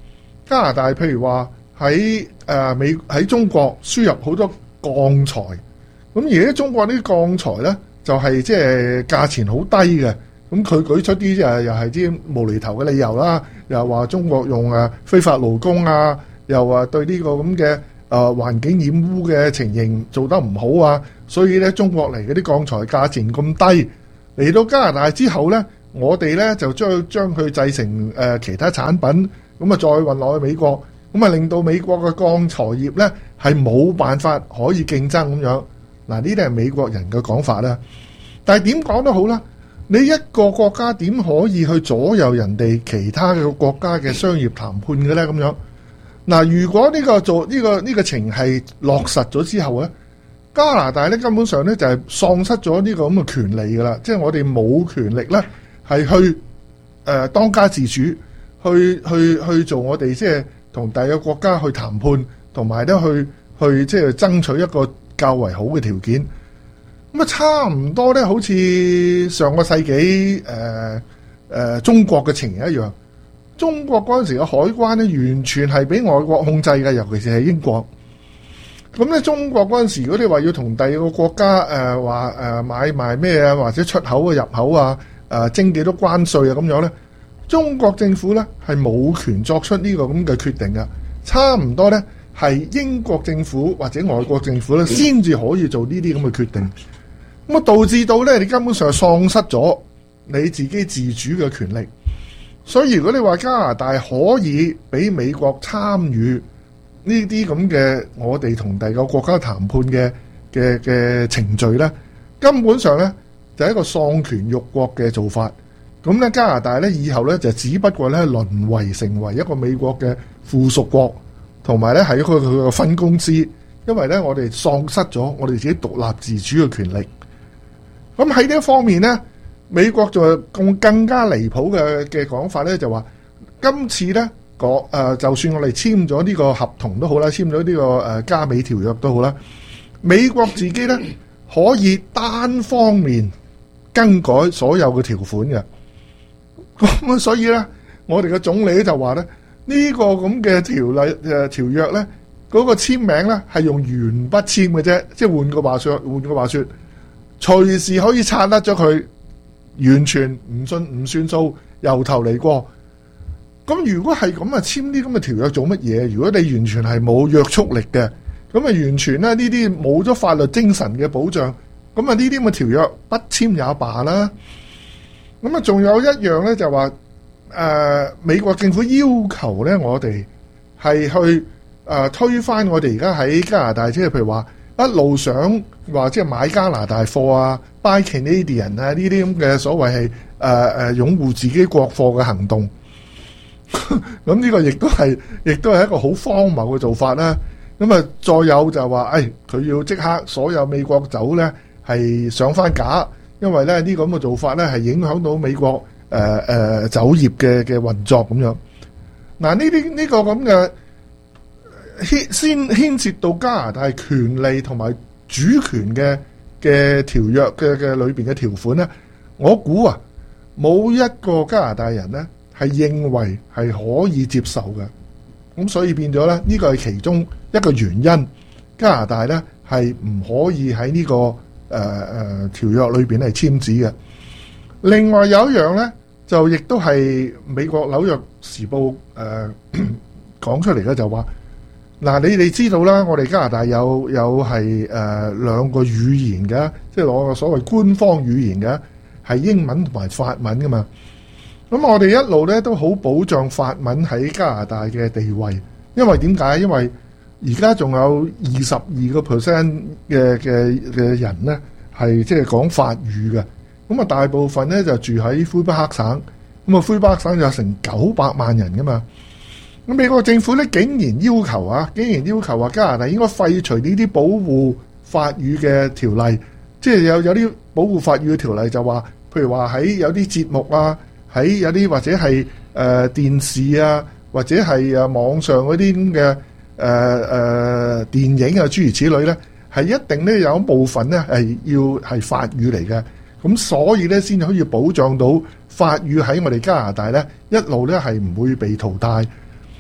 加拿大譬如話喺誒美喺中國輸入好多鋼材，咁而家中國啲鋼材咧就係即係價錢好低嘅，咁佢舉出啲誒又係啲無厘頭嘅理由啦，又話中國用誒非法勞工啊，又話對呢個咁嘅誒環境染污嘅情形做得唔好啊，所以咧中國嚟嗰啲鋼材價錢咁低，嚟到加拿大之後咧，我哋咧就將將佢製成誒、呃、其他產品，咁啊再運落去美國，咁啊令到美國嘅鋼材業咧係冇辦法可以競爭咁樣。嗱，呢啲係美國人嘅講法啦。但係點講都好啦，你一個國家點可以去左右人哋其他嘅國家嘅商業談判嘅咧？咁樣嗱，如果呢個做呢個呢個情係落實咗之後咧，加拿大咧根本上咧就係喪失咗呢個咁嘅權利㗎啦，即係我哋冇權力咧係去誒、呃、當家自主，去去去做我哋即係同第二個國家去談判，同埋咧去去即係爭取一個較為好嘅條件。咁啊，差唔多咧，好似上個世紀誒誒中國嘅情形一樣。中國嗰陣時嘅海關咧，完全係俾外國控制嘅，尤其是係英國。咁咧，中國嗰陣時，如果你話要同第二個國家誒話誒買賣咩啊，或者出口啊、入口啊、誒徵幾多關稅啊咁樣咧，中國政府咧係冇權作出呢個咁嘅決定嘅。差唔多咧係英國政府或者外國政府咧先至可以做呢啲咁嘅決定。咁啊，導致到咧你根本上喪失咗你自己自主嘅權力。所以如果你話加拿大可以俾美國參與呢啲咁嘅我哋同第二個國家談判嘅嘅嘅程序咧，根本上咧就係一個喪權辱國嘅做法。咁咧加拿大咧以後咧就只不過咧淪為成為一個美國嘅附屬國，同埋咧係一個佢嘅分公司，因為咧我哋喪失咗我哋自己獨立自主嘅權力。咁喺呢一方面咧，美國就更更加離譜嘅嘅講法咧，就話今次咧個誒，就算我哋簽咗呢個合同都好啦，簽咗呢個誒加美條約都好啦，美國自己咧可以單方面更改所有嘅條款嘅。咁所以咧，我哋嘅總理就話咧，呢個咁嘅條例誒條約咧，嗰個簽名咧係用鉛筆簽嘅啫，即係換個話說，換個話說。隨時可以拆甩咗佢，完全唔信唔算數，由頭嚟過。咁如果係咁啊，簽啲咁嘅條約做乜嘢？如果你完全係冇約束力嘅，咁啊完全咧呢啲冇咗法律精神嘅保障，咁啊呢啲咁嘅條約不簽也罷啦。咁啊仲有一樣咧就話，誒、呃、美國政府要求咧我哋係去誒、呃、推翻我哋而家喺加拿大，即係譬如話。一路想話即係買加拿大貨啊 ，Buy Canadian 啊，呢啲咁嘅所謂係誒誒擁護自己國貨嘅行動，咁呢個亦都係亦都係一個好荒謬嘅做法啦。咁啊，再有就話，誒、哎、佢要即刻所有美國酒咧係上翻架，因為咧呢、這個咁嘅做法咧係影響到美國誒誒、呃呃、酒業嘅嘅運作咁樣。嗱，呢啲呢個咁嘅。牽先牽涉到加拿大權利同埋主權嘅嘅條約嘅嘅裏邊嘅條款咧，我估啊冇一個加拿大人咧係認為係可以接受嘅，咁所以變咗咧呢個係其中一個原因，加拿大咧係唔可以喺呢、這個誒誒、呃、條約裏邊係簽字嘅。另外有一樣咧，就亦都係美國紐約時報誒講出嚟嘅，就話。嗱，你哋知道啦，我哋加拿大有有係誒兩個語言嘅，即係攞個所謂官方語言嘅，係英文同埋法文噶嘛。咁我哋一路咧都好保障法文喺加拿大嘅地位，因為點解？因為而家仲有二十二個 percent 嘅嘅嘅人咧係即係講法語嘅，咁啊大部分咧就住喺魁北克省，咁啊魁北克省有成九百萬人噶嘛。咁美國政府咧竟然要求啊，竟然要求話加拿大應該廢除呢啲保護法語嘅條例，即係有有啲保護法語嘅條例就話，譬如話喺有啲節目啊，喺有啲或者係誒、呃、電視啊，或者係誒網上嗰啲咁嘅誒誒電影啊諸如此類咧，係一定咧有一部分咧係要係法語嚟嘅，咁所以咧先可以保障到法語喺我哋加拿大咧一路咧係唔會被淘汰。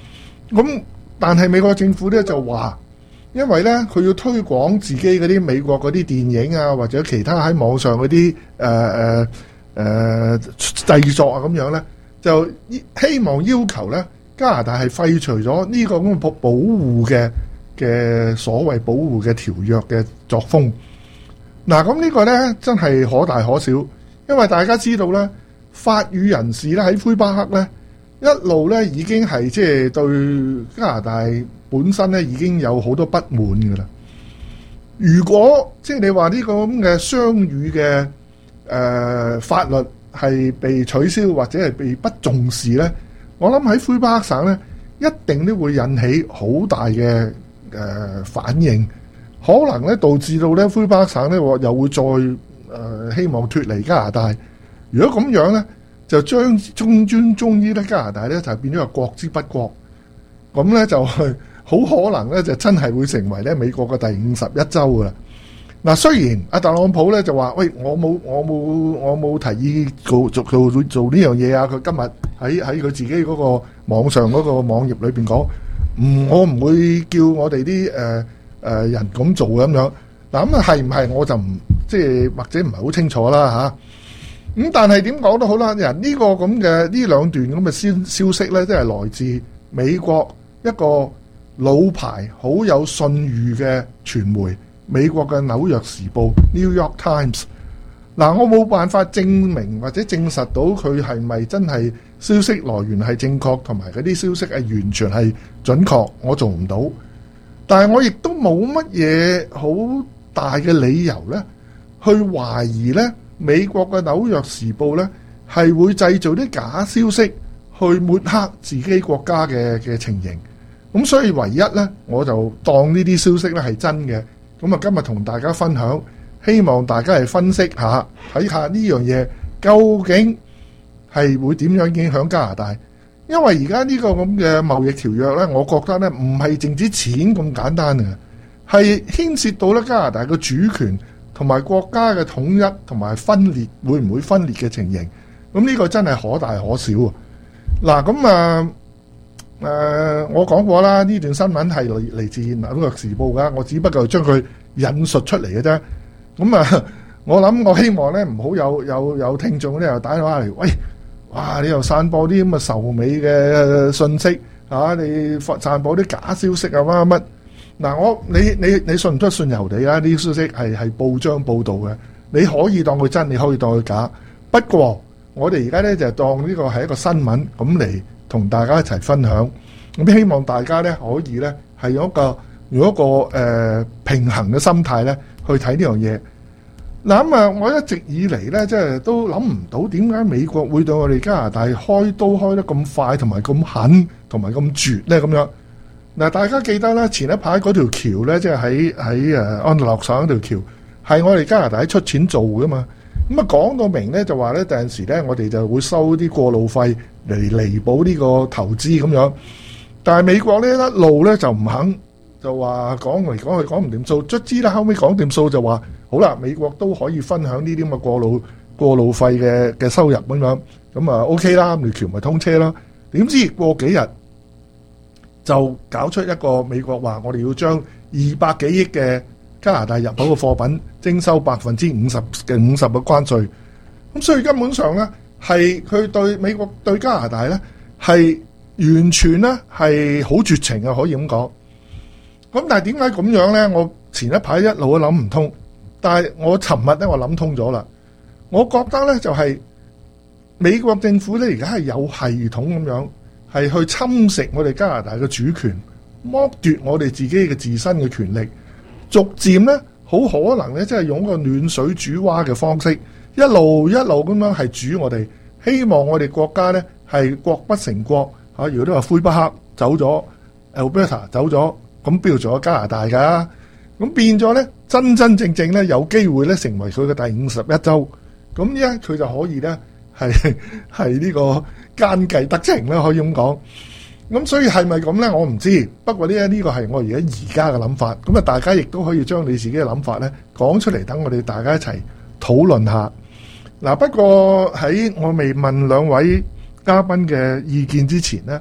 咁但係美國政府咧就話，因為咧佢要推廣自己嗰啲美國嗰啲電影啊，或者其他喺網上嗰啲誒誒誒製作啊咁樣咧，就希望要求咧加拿大係廢除咗呢個咁嘅保保護嘅嘅所謂保護嘅條約嘅作風。嗱，咁呢個咧真係可大可小，因為大家知道咧，法語人士咧喺魁北克咧一路咧已經係即係對加拿大本身咧已經有好多不滿㗎啦。如果即係你話呢個咁嘅雙語嘅誒、呃、法律係被取消或者係被不重視咧，我諗喺魁北克省咧一定都會引起好大嘅誒、呃、反應。可能咧導致到咧魁北克省咧又會再誒、呃、希望脫離加拿大。如果咁樣咧，就將終專終於咧加拿大咧就變咗個國之不國。咁咧就係好可能咧就真係會成為咧美國嘅第五十一州噶啦。嗱，雖然阿特朗普咧就話：喂，我冇我冇我冇提議做做做做呢樣嘢啊！佢今日喺喺佢自己嗰個網上嗰個網頁裏邊講：唔，我唔會叫我哋啲誒。呃誒、呃、人咁做咁樣，嗱咁啊係唔係我就唔即係或者唔係好清楚啦嚇。咁、啊、但係點講都好啦，人呢個咁嘅呢兩段咁嘅消消息咧，都係來自美國一個老牌好有信譽嘅傳媒，美國嘅紐約時報 New York Times。嗱、啊，我冇辦法證明或者證實到佢係咪真係消息來源係正確，同埋嗰啲消息係完全係準確，我做唔到。但係我亦都冇乜嘢好大嘅理由咧，去懷疑咧美國嘅紐約時報咧係會製造啲假消息去抹黑自己國家嘅嘅情形。咁所以唯一咧，我就當呢啲消息咧係真嘅。咁啊，今日同大家分享，希望大家係分析下，睇下呢樣嘢究竟係會點樣影響加拿大。因為而家呢個咁嘅貿易條約咧，我覺得咧唔係淨止錢咁簡單嘅，係牽涉到咧加拿大嘅主權同埋國家嘅統一同埋分裂，會唔會分裂嘅情形？咁呢個真係可大可小啊！嗱，咁啊誒，我講過啦，呢段新聞係嚟嚟自紐約時報噶，我只不過將佢引述出嚟嘅啫。咁啊，我諗我希望咧唔好有有有聽眾咧又打電話嚟，喂！哇！你又散播啲咁嘅仇美嘅信息啊！你散播啲假消息啊乜乜嗱？我你你你信唔得信由你啦！呢啲消息係係報章報導嘅，你可以當佢真，你可以當佢假。不過我哋而家咧就當呢個係一個新聞咁嚟同大家一齊分享。咁希望大家咧可以咧係用一個用一個誒、呃、平衡嘅心態咧去睇呢樣嘢。嗱咁啊！我一直以嚟咧，即係都諗唔到點解美國會對我哋加拿大開刀開得咁快，同埋咁狠，同埋咁絕咧咁樣。嗱，大家記得啦，前一排嗰條橋咧，即係喺喺誒安大略省嗰條橋，係我哋加拿大出錢做噶嘛。咁啊講到明咧，就話咧，第陣時咧，我哋就會收啲過路費嚟彌補呢個投資咁樣。但係美國呢一路咧就唔肯，就話講嚟講去講唔掂數，卒之啦後尾講掂數就話。好啦，美國都可以分享呢啲咁嘅過路過路費嘅嘅收入咁樣，咁啊 OK 啦，條橋咪通車咯。點知過幾日就搞出一個美國話，我哋要將二百幾億嘅加拿大入口嘅貨品徵收百分之五十嘅五十嘅關稅。咁所以根本上咧，係佢對美國對加拿大咧係完全咧係好絕情嘅，可以咁講。咁但係點解咁樣咧？我前一排一路都諗唔通。但係我尋日咧，我諗通咗啦。我覺得咧就係、是、美國政府咧而家係有系統咁樣，係去侵蝕我哋加拿大嘅主權，剝奪我哋自己嘅自身嘅權力，逐漸咧好可能咧，即係用個暖水煮蛙嘅方式，一路一路咁樣係煮我哋，希望我哋國家咧係國不成國嚇。如果都話魁北克走咗 ，Alberta 走咗，咁邊度仲有加拿大㗎？咁變咗咧，真真正正咧有機會咧成為佢嘅第五十一州，咁咧佢就可以咧係係呢個奸計得逞啦，可以咁講。咁所以係咪咁咧？我唔知。不過呢呢個係我而家而家嘅諗法。咁啊，大家亦都可以將你自己嘅諗法咧講出嚟，等我哋大家一齊討論下。嗱，不過喺我未問兩位嘉賓嘅意見之前咧，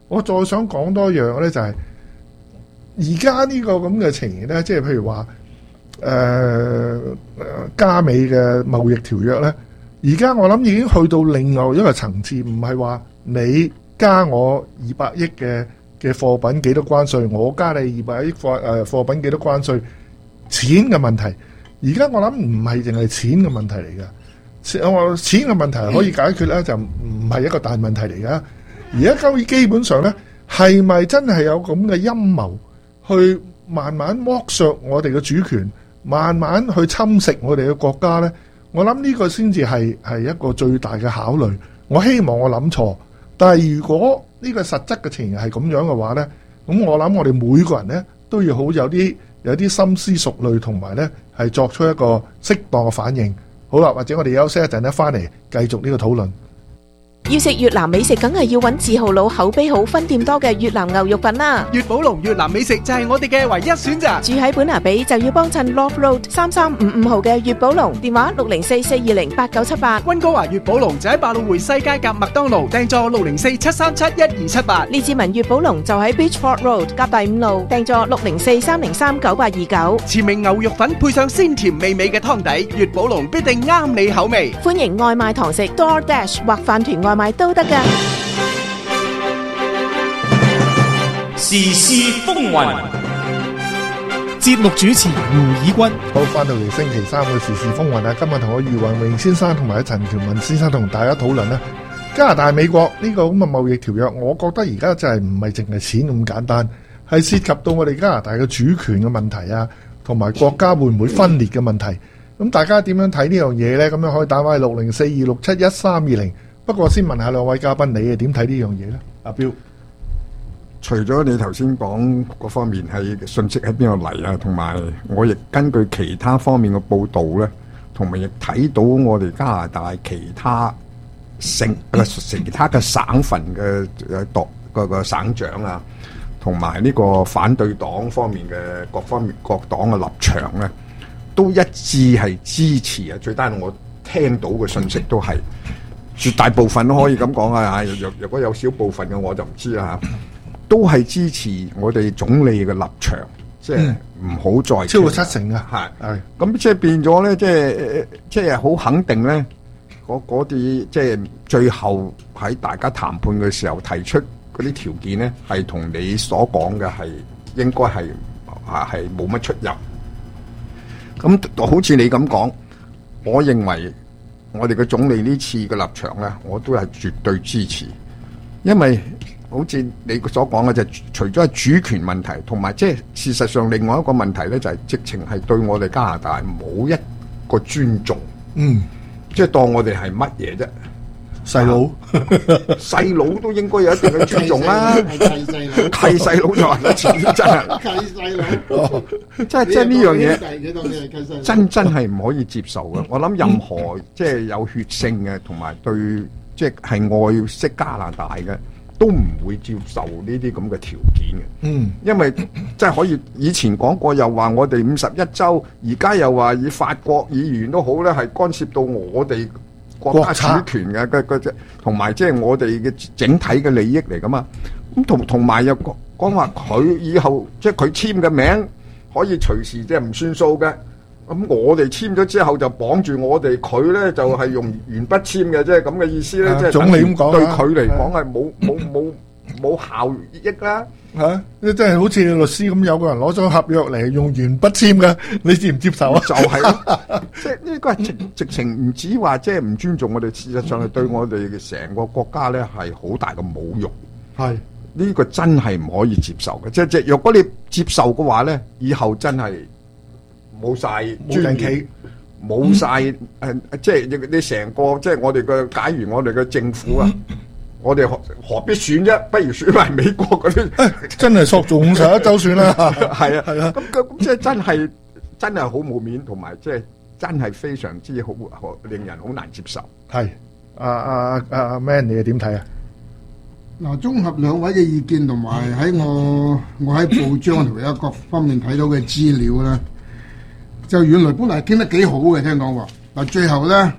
我再想講多樣咧，就係而家呢個咁嘅情形咧，即係譬如話誒誒加美嘅貿易條約咧，而家我諗已經去到另外一個層次，唔係話你加我二百億嘅嘅貨品幾多關稅，我加你二百億貨誒貨品幾多關稅，錢嘅問題。而家我諗唔係淨係錢嘅問題嚟㗎，我錢嘅問題可以解決咧，就唔係一個大問題嚟㗎。而家交易基本上咧，係咪真係有咁嘅陰謀去慢慢剝削我哋嘅主權，慢慢去侵蝕我哋嘅國家咧？我諗呢個先至係係一個最大嘅考慮。我希望我諗錯，但係如果呢個實質嘅情形係咁樣嘅話咧，咁我諗我哋每個人咧都要好有啲有啲深思熟慮，同埋咧係作出一個適當嘅反應。好啦，或者我哋休息一陣咧，翻嚟繼續呢個討論。 要食越南美食，梗係要揾字號佬口碑好、分店多嘅越南牛肉品啦。 粵寶龍越南美食就係我哋嘅唯一選擇。 住喺本拿比就要幫襯 Love Road 三三五五號嘅粵寶龍，電話六零四四二零八九七八。 溫哥華粵寶龍就喺百老匯西街夾麥當勞，訂座六零四七三七一二七八。 列治文粵寶龍就喺 Beachford Road 夾第五路，訂座六零四三零三九八二九。 前明牛肉粉配上鮮甜美味嘅湯底，粵寶龍必定啱你口味。 歡迎外賣堂食 DoorDash 或飯團外賣都得㗎。 時事風雲， 節目主持胡以軍。 好，翻到嚟星期三嘅時事風雲啊！今日同我余雲榮先生同埋陳權文先生同大家討論咧，加拿大、美國呢個咁嘅貿易條約，我覺得而家就係唔係淨係錢咁簡單，係涉及到我哋加拿大嘅主權嘅問題啊，同埋國家會唔會分裂嘅問題。咁大家點樣睇呢樣嘢呢？咁樣可以打返去六零四二六七一三二零。不過先問下兩位嘉賓，你係點睇呢樣嘢呢？阿彪， 除咗你頭先講嗰方面係信息喺邊度嚟啊，同埋我亦根據其他方面嘅報導咧，同埋亦睇到我哋加拿大其他省其他嘅省份嘅誒黨個個省長啊，同埋呢個反對黨方面嘅各方面各黨嘅立場咧，都一致係支持啊！最單我聽到嘅信息都係。絕大部分都可以咁講啊！若若果有少部分嘅我就唔知啦嚇，都係支持我哋總理嘅立場，即係唔好再超過七成啊！ 係係咁即係變咗咧，即係即係好肯定咧，嗰嗰啲即係最後喺大家談判嘅時候提出嗰啲條件咧，係同你所講嘅係應該係啊係冇乜出入。咁好似你咁講，我認為。我哋嘅總理呢次嘅立場咧，我都係絕對支持，因為好似你所講嘅就除咗係主權問題，同埋即係事實上另外一個問題咧，就係直情係對我哋加拿大冇一個尊重， 嗯， 即係當我哋係乜嘢啫？ 細佬， 細佬都應該有一定嘅尊重啦。 契細佬， 契細佬就話得錢真係。 契細佬， 即係即係呢樣嘢，真真係唔可以接受嘅。我諗任何即係有血性嘅，同埋對即係係愛惜加拿大嘅，都唔會接受呢啲咁嘅條件嘅。 嗯， 因為即係可以以前講過，又話我哋五十一州，而家又話以法國議員都好咧，係干涉到我哋國家主權嘅嘅嘅，同埋即係我哋嘅整體嘅利益嚟噶嘛。咁同同埋又講講話佢以後即係佢簽嘅名可以隨時即係唔算數嘅。咁我哋簽咗之後就綁住我哋，佢咧就係用鉛筆簽嘅，即係咁嘅意思咧，即係總理咁講， 對佢嚟講係冇冇冇冇效益啦。 嚇！即係好似律師咁，有個人攞咗合約嚟用鉛筆簽嘅，你接唔接受啊？ 就係咯，即係呢個係直直情唔止話即係唔尊重我哋，事實上係對我哋嘅成個國家咧係好大嘅侮辱。 係呢個真係唔可以接受嘅。即係即係，若果你接受嘅話咧，以後真係冇曬專企，冇曬誒，即係你成個即係我哋嘅，假如我哋嘅政府啊。我哋何何必選啫？不如選埋美國嗰啲， 真係索做五十一州算啦。 係啊，係啊。咁咁即係真係真係好冇面，同埋即係真係非常之好，令人好難接受。 係阿阿阿阿 Man， 你又點睇啊？ 嗱，綜合兩位嘅意見同埋喺我我喺報章同埋各方面睇到嘅資料咧，就原來本來傾得幾好嘅，聽講話嗱，最後咧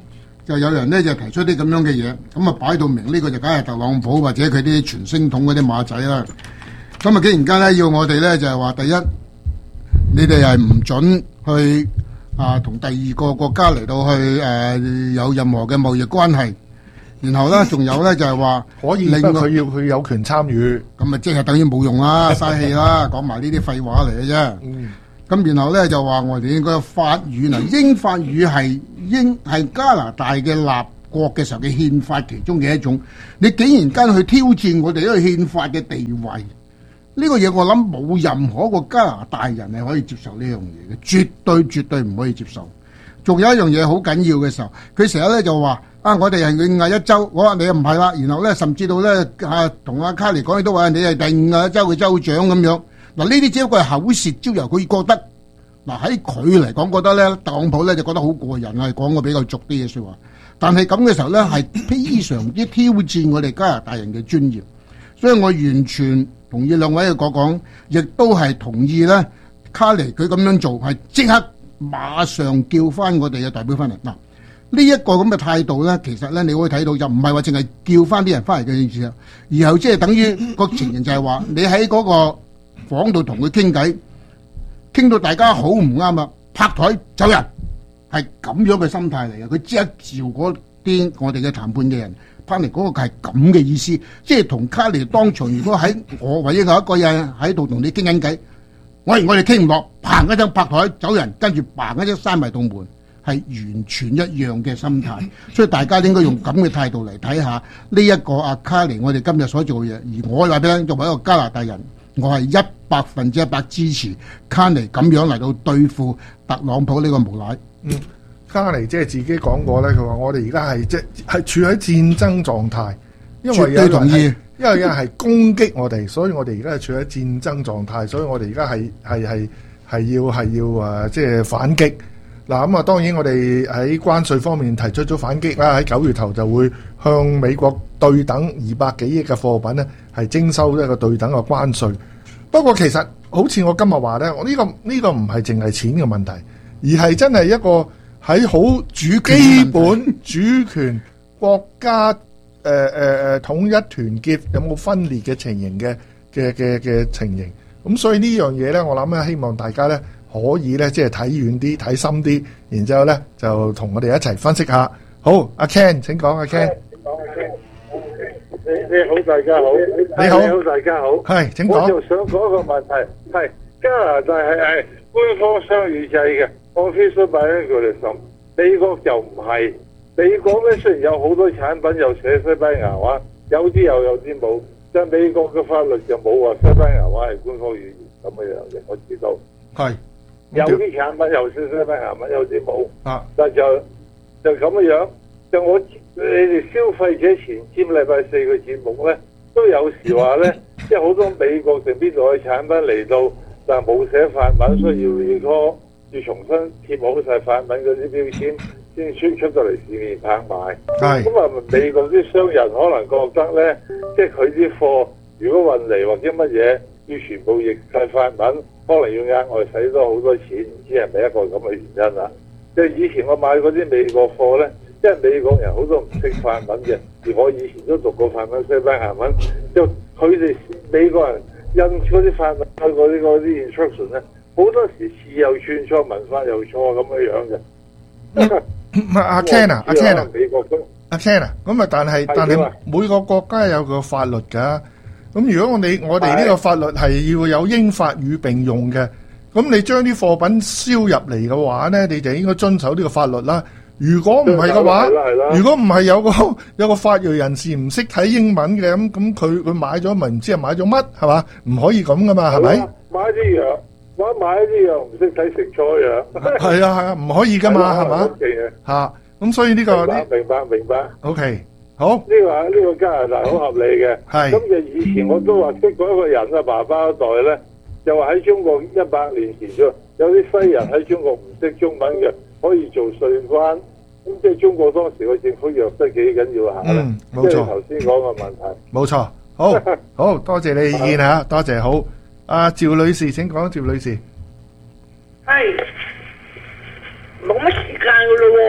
就有人咧就提出啲咁樣嘅嘢，咁啊擺到明呢個就梗係特朗普或者佢啲傳聲筒嗰啲馬仔啦。咁啊，既然間咧要我哋咧就係話，第一，你哋係唔準去啊同第二個國家嚟到去誒、呃、有任何嘅貿易關係。然後咧，仲有咧就係話可以， 另外佢要佢有權參與， 咁啊即係等於冇用啦，嘥氣啦，講埋呢啲廢話嚟嘅啫。 嗯。 咁然後咧就話我哋應該法語嗱，英法語係英係加拿大嘅立國嘅時候嘅憲法其中嘅一種。你竟然間去挑戰我哋呢個憲法嘅地位，呢個嘢我諗冇任何一個加拿大人係可以接受呢樣嘢嘅，絕對絕對唔可以接受。仲有一樣嘢好緊要嘅時候，佢成日咧就話啊，我哋係五十一州，我話你又唔係啦。然後咧，甚至到咧啊，同阿卡尼講，你都話你係第五十一州嘅州長咁樣。嗱，呢啲只不過係口舌招搖，佢覺得嗱喺佢嚟講，覺得咧特朗普咧就覺得好過癮啊，講個比較俗啲嘅説話。但係咁嘅時候咧，係非常之挑戰我哋加拿大人嘅尊嚴。所以我完全同意兩位嘅講講，亦都係同意咧卡尼佢咁樣做係即刻馬上叫翻我哋嘅代表翻嚟。嗱，呢一個咁嘅態度咧，其實咧你可以睇到就唔係話淨係叫翻啲人翻嚟嘅意思啊，然後即係等於個情形就係話你喺嗰個房度同佢傾偈，傾到大家好唔啱啊，拍台走人，係咁樣嘅心態嚟嘅。佢即刻召嗰啲我哋嘅談判嘅人翻嚟，嗰個係咁嘅意思，即係同卡尼當場如果喺我或者有一個人喺度同你傾緊偈，我我哋傾唔落，砰一聲拍台走人，跟住砰一聲閂埋道門，係完全一樣嘅心態。所以大家應該用咁嘅態度嚟睇下呢一個阿卡尼我哋今日所做嘅嘢。而我話俾你聽，作為一個加拿大人，我係一百分之一百支持卡尼咁樣嚟到對付特朗普呢個無賴。 嗯，卡尼即係自己講過咧，佢話我哋而家係即係處喺戰爭狀態，因為有人係因為有人係攻擊我哋，所以我哋而家係處喺戰爭狀態，所以我哋而家係係係係要係要誒即係反擊。嗱咁啊，當然我哋喺關稅方面提出咗反擊啦，喺九月頭就會向美國對等二百幾億嘅貨品咧，係徵收一個對等嘅關稅。不過其實好似我今日話咧，我、這、呢個呢、呢個唔係淨係錢嘅問題，而係真係一個喺好主基本主權國家誒誒誒統一團結有冇分裂嘅情形嘅嘅嘅嘅情形。咁所以呢樣嘢咧，我諗咧希望大家咧。可以咧，即係睇遠啲、睇深啲，然之後咧就同我哋一齊分析下。好，阿 Ken 請講，阿 Ken。 你你好，大家好。 你好， 你好，大家好。 係，請講。 我就想講一個問題，係加拿大係係官方雙語制嘅 official bilingualism，美國就唔係。美國咧雖然有好多產品又寫西班牙話，有啲又有啲冇，但係美國嘅法律就冇話西班牙話係官方語言咁嘅樣嘅，我知道。係。有啲產品又寫西班牙文，有啲冇。啊，但就就咁嘅樣。就我你哋消費者前瞻禮拜四個節目咧，都有時話咧，即係好多美國定邊度嘅產品嚟到，但係冇寫法文，所以要要拖要重新貼好晒法文嗰啲標籤，先出出到嚟市面拍賣。係。咁啊，美國啲商人可能覺得咧，即係佢啲貨如果運嚟或者乜嘢，要全部譯晒法文。可能要額外使多好多錢，唔知係咪一個咁嘅原因啦？即係以前我買嗰啲美國貨咧，因為美國人好多唔識法文嘅，而我以前都讀過法文、西班牙文，就佢哋美國人印嗰啲法文、嗰啲嗰啲 instruction 咧，好多時字又串錯，文法又錯咁嘅樣嘅。 阿 Ken 啊，阿 Ken 啊， 美國都阿 Ken 啊，咁啊，但係但係每個國家有個法律㗎。咁如果我哋我哋呢個法律係要有英法語並用嘅，咁你將啲貨品銷入嚟嘅話咧，你就應該遵守呢個法律啦。如果唔係嘅話，如果唔係有個有個法裔人士唔識睇英文嘅，咁咁佢佢買咗咪唔知係買咗乜係嘛？唔可以咁噶嘛，係咪？ 買啲藥，買買啲藥唔識睇食錯藥。 係啊係啊，唔可以噶嘛，係嘛？嚇，咁所以呢個明白明白明白。 OK。好，呢、 這個呢、這個加拿大好合理嘅。係咁就以前我都話識過一個人啊，爸爸一代咧，就話喺中國一百年前啫，有啲西人喺中國唔識中文嘅，可以做稅關。咁即係中國當時個政府弱得幾緊要下咧。嗯，冇錯。即係頭先講嘅問題。 冇錯，好，好多謝你意見嚇，多謝。好，阿趙女士請講，趙女士。 係冇乜時間噶咯喎。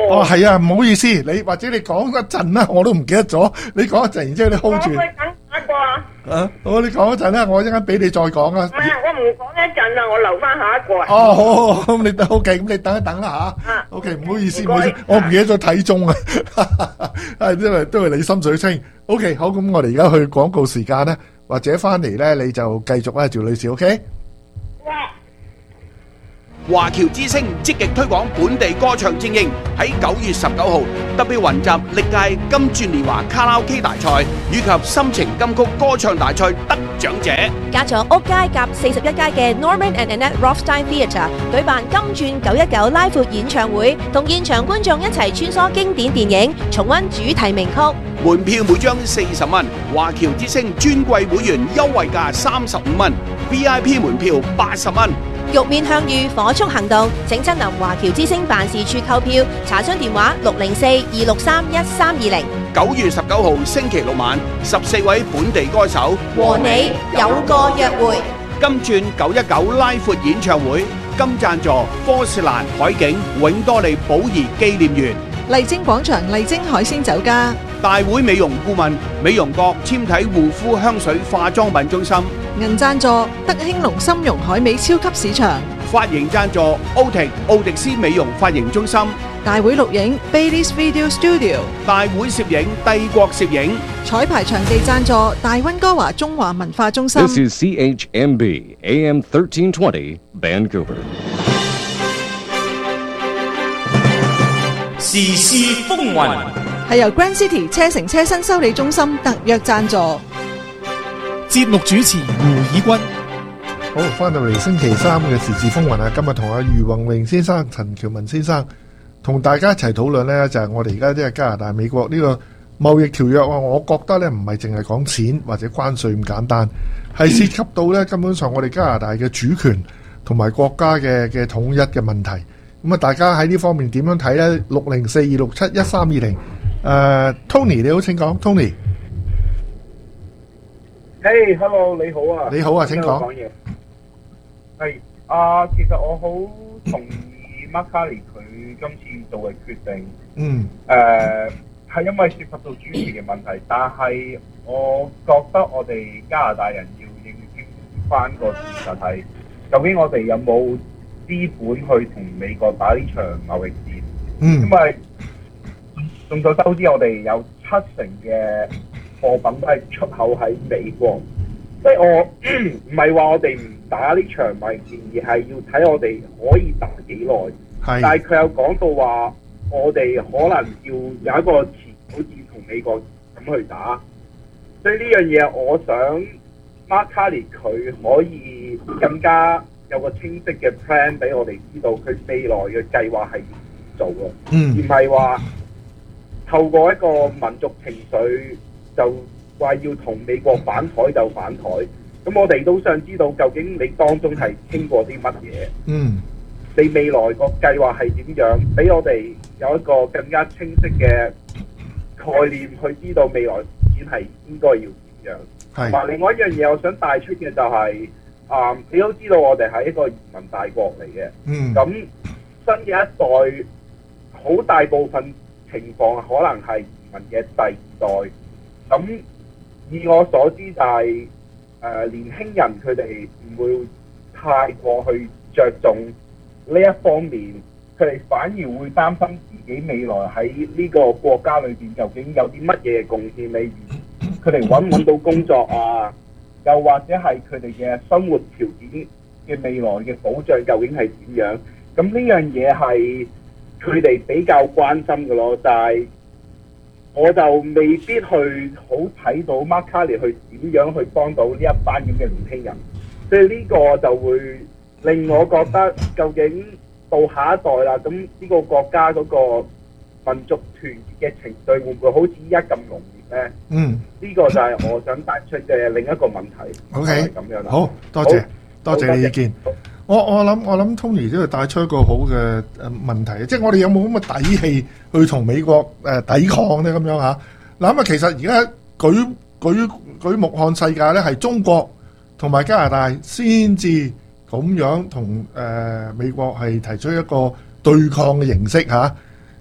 哦，係啊，唔好意思，你或者你講一陣啦，我都唔記得咗。你講一陣，然之後你 hold 住。 我會等下一個啊。 啊，好，你講一陣啦，我一陣間俾你再講啊。 唔係，我唔講一陣啦，我留翻下一個啊。 哦，好好好，咁你 OK，咁你等一等啦吓。啊。OK，唔好意思，唔好意思，我唔記得咗睇鐘啊。係因為都係你心水清。OK，好，咁我哋而家去廣告時間咧，或者翻嚟咧，你就繼續啦，趙女士 ，OK？ 華僑之聲積極推廣本地歌唱精英，喺九月十九號特別雲集歷屆金鑽年華卡拉 OK 大賽以及心情金曲歌唱大賽得獎者。 隔咗屋街夾四十一街嘅 Norman and Annette Rothstein Theatre 舉辦金鑽九一九拉闊演唱會，同現場觀眾一齊穿梭經典電影，重溫主題名曲。 門票每張四十蚊，華僑之聲尊貴會員優惠價三十五蚊 ，V I P 門票八十蚊。 玉面向遇火速行動，請親臨華僑之星辦事處購票，查詢電話六零四二六三一三二零。 九月十九號星期六晚，十四位本地歌手和你有個約會。 金鑽九一九拉闊演唱會，金贊助科士蘭海景永多利寶儀紀念園。 麗晶廣場麗晶海鮮酒家。 大會美容顧問美容閣纖體護膚香水化妝品中心。 銀贊助德興隆參茸海味超級市場。 髮型贊助奧迪奧迪斯美容髮型中心。 大會錄影 Baileys Video Studio。 大會攝影帝國攝影。 彩排場地贊助大溫哥華中華文化中心。 This is C H M B A M thirteen twenty Vancouver。 時事風雲係由 Grand City 車城車身修理中心特約贊助。 節目主持胡以軍。 好，翻到嚟星期三嘅時事風雲啊！今日同阿余宏榮先生、陳喬文先生同大家一齊討論呢，就係、是、我哋而家即係加拿大、美國呢個貿易條約啊！我覺得呢唔係淨係講錢或者關稅咁簡單，係涉及到呢根本上我哋加拿大嘅主權同埋國家嘅嘅統一嘅問題。咁啊，大家喺呢方面點樣睇呢？六零四二六七一三二零，誒 Tony 你好，請講 Tony。 嘿、hey, ，hello， 你好啊！ 你好啊，請講。 係啊，其實我好同意 Mark Carney 佢今次做嘅決定。嗯。誒、呃，係因為涉及到主持嘅問題，但係我覺得我哋加拿大人要認清翻個事實係，究竟我哋有冇資本去同美國打呢場貿易戰？嗯。因為眾所周知，我哋有七成嘅貨品都係出口喺美國，即係我唔係話我哋唔打呢場貿易戰，而係要睇我哋可以打幾耐。係，但係佢有講到話，我哋可能要有一個前好似同美國咁去打，所以呢樣嘢我想 Mark Carney 佢可以更加有個清晰嘅 plan 俾我哋知道佢未來嘅計劃係點做嘅，嗯，而唔係話透過一個民族情緒就話要同美國反台就反台，咁我哋都想知道究竟你當中係傾過啲乜嘢？嗯，你未來個計劃係點樣？俾我哋有一個更加清晰嘅概念，去知道未來展係應該要點樣。係。嗱，另外一樣嘢我想帶出嘅就係、是，啊、嗯，你都知道我哋係一個移民大國嚟嘅。嗯。咁新嘅一代好大部分情況可能係移民嘅第二代。咁以我所知就係、是、誒、呃、年輕人佢哋唔會太過去着重呢一方面，佢哋反而會擔心自己未來喺呢個國家裏邊究竟有啲乜嘢貢獻，例如佢哋揾唔揾到工作啊，又或者係佢哋嘅生活條件嘅未來嘅保障究竟係點樣？咁呢樣嘢係佢哋比較關心嘅咯，但係我就未必去好睇到 Mark Carney 去點樣去幫到呢一班咁嘅年輕人，所以呢個就會令我覺得究竟到下一代啦，咁呢個國家嗰個民族團結嘅情緒會唔會好似依家咁濃烈咧？嗯，呢個就係我想帶出嘅另一個問題。OK，咁樣啦。好多謝多謝你意見。我我諗我諗 Tony 都係帶出一個好嘅誒問題，即係我哋有冇咁嘅底氣去同美國誒、呃、抵抗咧？咁樣嚇嗱咁啊，其實而家舉舉舉目看世界咧，係中國同埋加拿大先至咁樣同誒、呃、美國係提出一個對抗嘅形式嚇。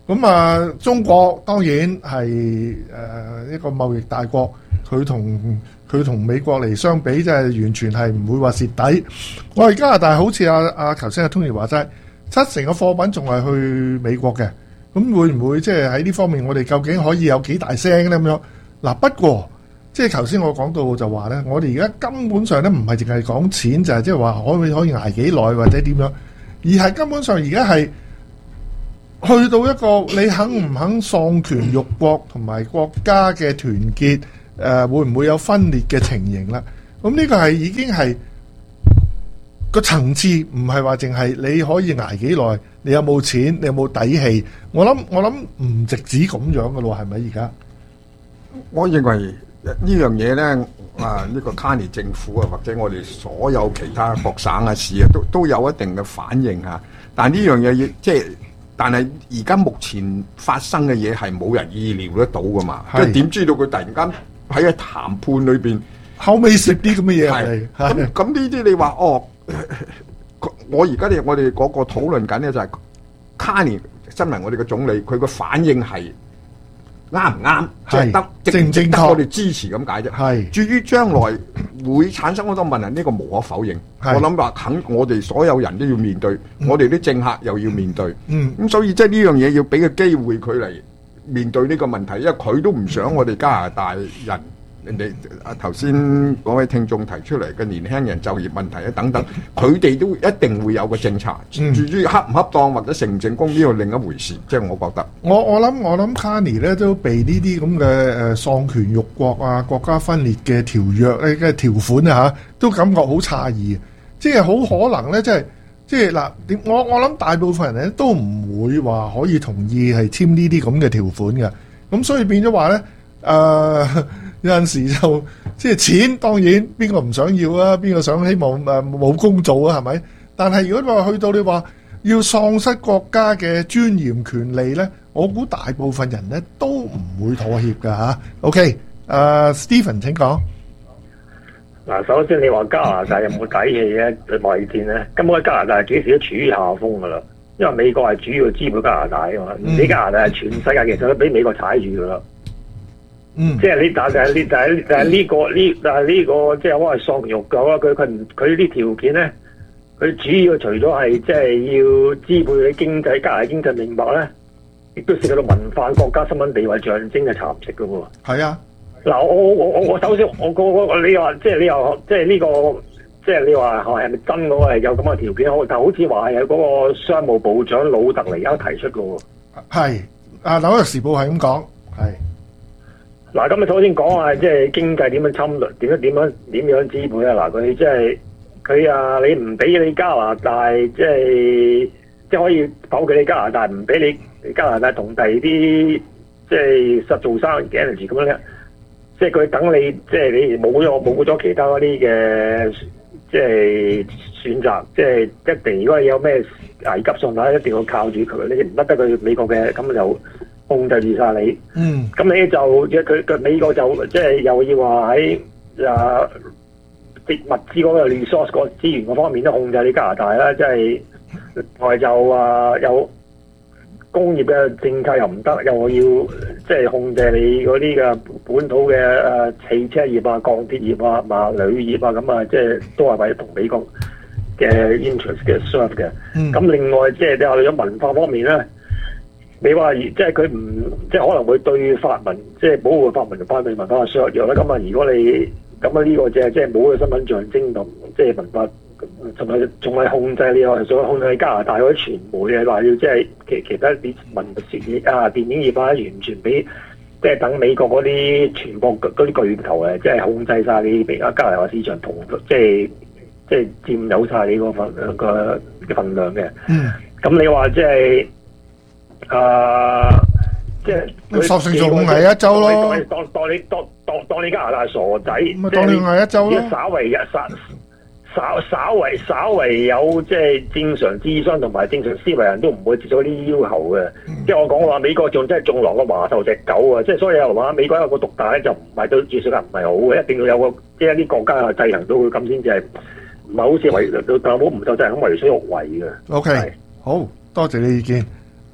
咁啊，中國當然係誒、呃、一個貿易大國，佢同佢同美國嚟相比，即係完全係唔會話蝕底。我哋加拿大好似阿阿頭先阿 Tony 話齋，七成嘅貨品仲係去美國嘅，咁會唔會即係喺呢方面我哋究竟可以有幾大聲咧咁樣？嗱，不過即係頭先我講到就話咧，我哋而家根本上咧唔係淨係講錢，就係即係話可唔可以可以捱幾耐或者點樣，而係根本上而家係去到一個你肯唔肯喪權辱國同埋國家嘅團結，誒、呃、會唔會有分裂嘅情形啦？咁呢個係已經係個層次，唔係話淨係你可以捱幾耐，你有冇錢，你有冇底氣？我諗我諗唔直指咁樣嘅咯，係咪而家？ 我認為呢樣嘢咧，啊呢、呢個卡尼政府啊，或者我哋所有其他各省嘅市啊，都都有一定嘅反應嚇。但係呢樣嘢要即係。但係而家目前發生嘅嘢係冇人意料得到噶嘛？即係點知道佢突然間喺個談判裏邊後尾食啲咁嘅嘢嚟？ 咁咁呢啲你話哦，我而家哋我哋嗰個討論緊咧就係卡尼身為我哋嘅總理，佢個反應係啱唔啱？即係得正唔正確？我哋支持咁解啫。係至於將來會產生好多問題，呢個無可否認。我諗話肯，我哋所有人都要面對，嗯、我哋啲政客又要面對。嗯，咁所以即係呢樣嘢要俾個機會佢嚟面對呢個問題，因為佢都唔想我哋加拿大人，人哋啊頭先嗰位聽眾提出嚟嘅年輕人就業問題啊等等，佢哋都一定會有個政策。 嗯、 至於恰唔恰當或者成唔成功呢個另一回事，即係我覺得。 我我諗我諗卡尼咧都被呢啲咁嘅誒喪權辱國啊、國家分裂嘅條約咧嘅條款啊嚇，都感覺好詫異。即係好可能咧，即係即係嗱，點我我諗大部分人咧都唔會話可以同意係簽呢啲咁嘅條款嘅。咁所以變咗話咧，誒、呃、有陣時就即係錢當然邊個唔想要啊？邊個想希望誒冇工做啊？係咪？但係如果話去到你話要喪失國家嘅尊嚴權利咧，我估大部分人咧都唔會妥協㗎嚇。OK，誒、呃、Stephen 請講。 嗱，首先你話加拿大有冇底氣咧？對貿易戰咧，根本加拿大幾時都處於下風噶啦，因為美國係主要支配加拿大啊嘛，你、嗯、加拿大係全世界其實都俾美國踩住噶啦。嗯，即係你但係呢但係但係呢個呢但係呢個即係我係喪權辱國啦。佢佢唔佢呢啲條件咧，佢主要除咗係即係要支配你經濟加拿大經濟命脈咧，亦都涉及到文化、國家身份地位象徵嘅蠶食噶喎。係啊。嗱，我我我我首先我個我你話即係你話即係呢個即係你話係咪真嗰個係有咁嘅條件？好，但好似話係有嗰個商務部長魯特尼歐提出嘅喎。係啊，紐約時報係咁講。係嗱，咁啊首先講下即係經濟點樣侵略，點樣點樣點樣支配啊？嗱，佢即係佢啊，你唔俾你加拿大即係即係可以否決你加拿大，唔俾你加拿大同第二啲即係實做生意嘅 energy 咁樣咧。即係佢等你，即係你冇咗冇咗其他嗰啲嘅，即係選擇，即係一定。如果有咩危急狀態，一定要靠住佢，你唔得得佢美國嘅，咁就控制住晒你。嗯。咁你就即係佢佢美國就即係又要話喺啊啲物資嗰個 resource 個資源嗰方面都控制你加拿大啦，即係另外就啊有。工業嘅政策又唔得，又要即係控制你嗰啲嘅本土嘅誒汽車業啊、鋼鐵業啊、嘛鋁業啊，咁啊，即係都係為同美國嘅 interest 嘅 serve 嘅。咁、嗯、另外即係你話咗文化方面咧，你話即係佢唔即係可能會對法文即係保護法文同法律文化削弱啦。咁啊，如果你咁啊呢個就係即係冇嘅身份象徵同即係文化。同埋仲係控制你話想控制加拿大嗰啲傳媒嘅話要即係其其他啲文學業啊、電影業啊，完全俾即係等美國嗰啲傳播嗰啲巨頭誒，即係控制晒你而家加拿大市場同即係即係佔有晒你個份個嘅份量嘅。嗯。咁你話即係啊，即係索性做係一周咯。當當你當當當你加拿大傻仔，咁當你係一周咯。稍為日殺。稍稍為稍為有即係正常智商同埋正常思維人都唔會接受呢啲要求嘅。嗯、即係我講話美國仲真係仲狼過華頭隻狗啊！即係所以有人話美國有個獨大咧就唔係對住世界唔係好嘅，一定要有個即係一啲國家啊制衡到佢咁先至係唔係好似為特朗普唔夠制衡咁為所欲為嘅。O、okay, K， 好多謝你意見。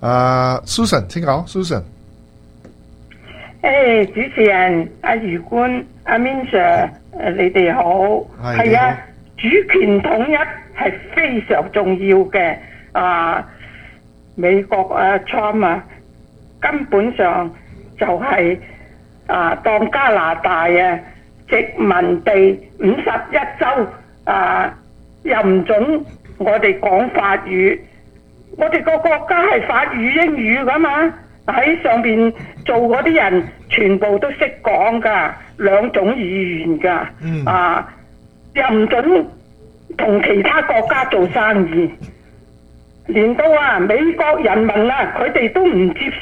啊 Susan 請講 Susan。 誒，主持人阿余官阿 Min Sir，誒你哋好，係啊，主權統一係非常重要嘅。啊，美國啊 Trump 啊，根本上就係、是、啊當加拿大啊殖民地五十一州啊，又唔準我哋講法語，我哋個國家係法語英語噶嘛。喺上邊做嗰啲人全部都識講噶，兩種語言噶，嗯、啊又唔准同其他國家做生意，連到啊美國人民啊，佢哋都唔接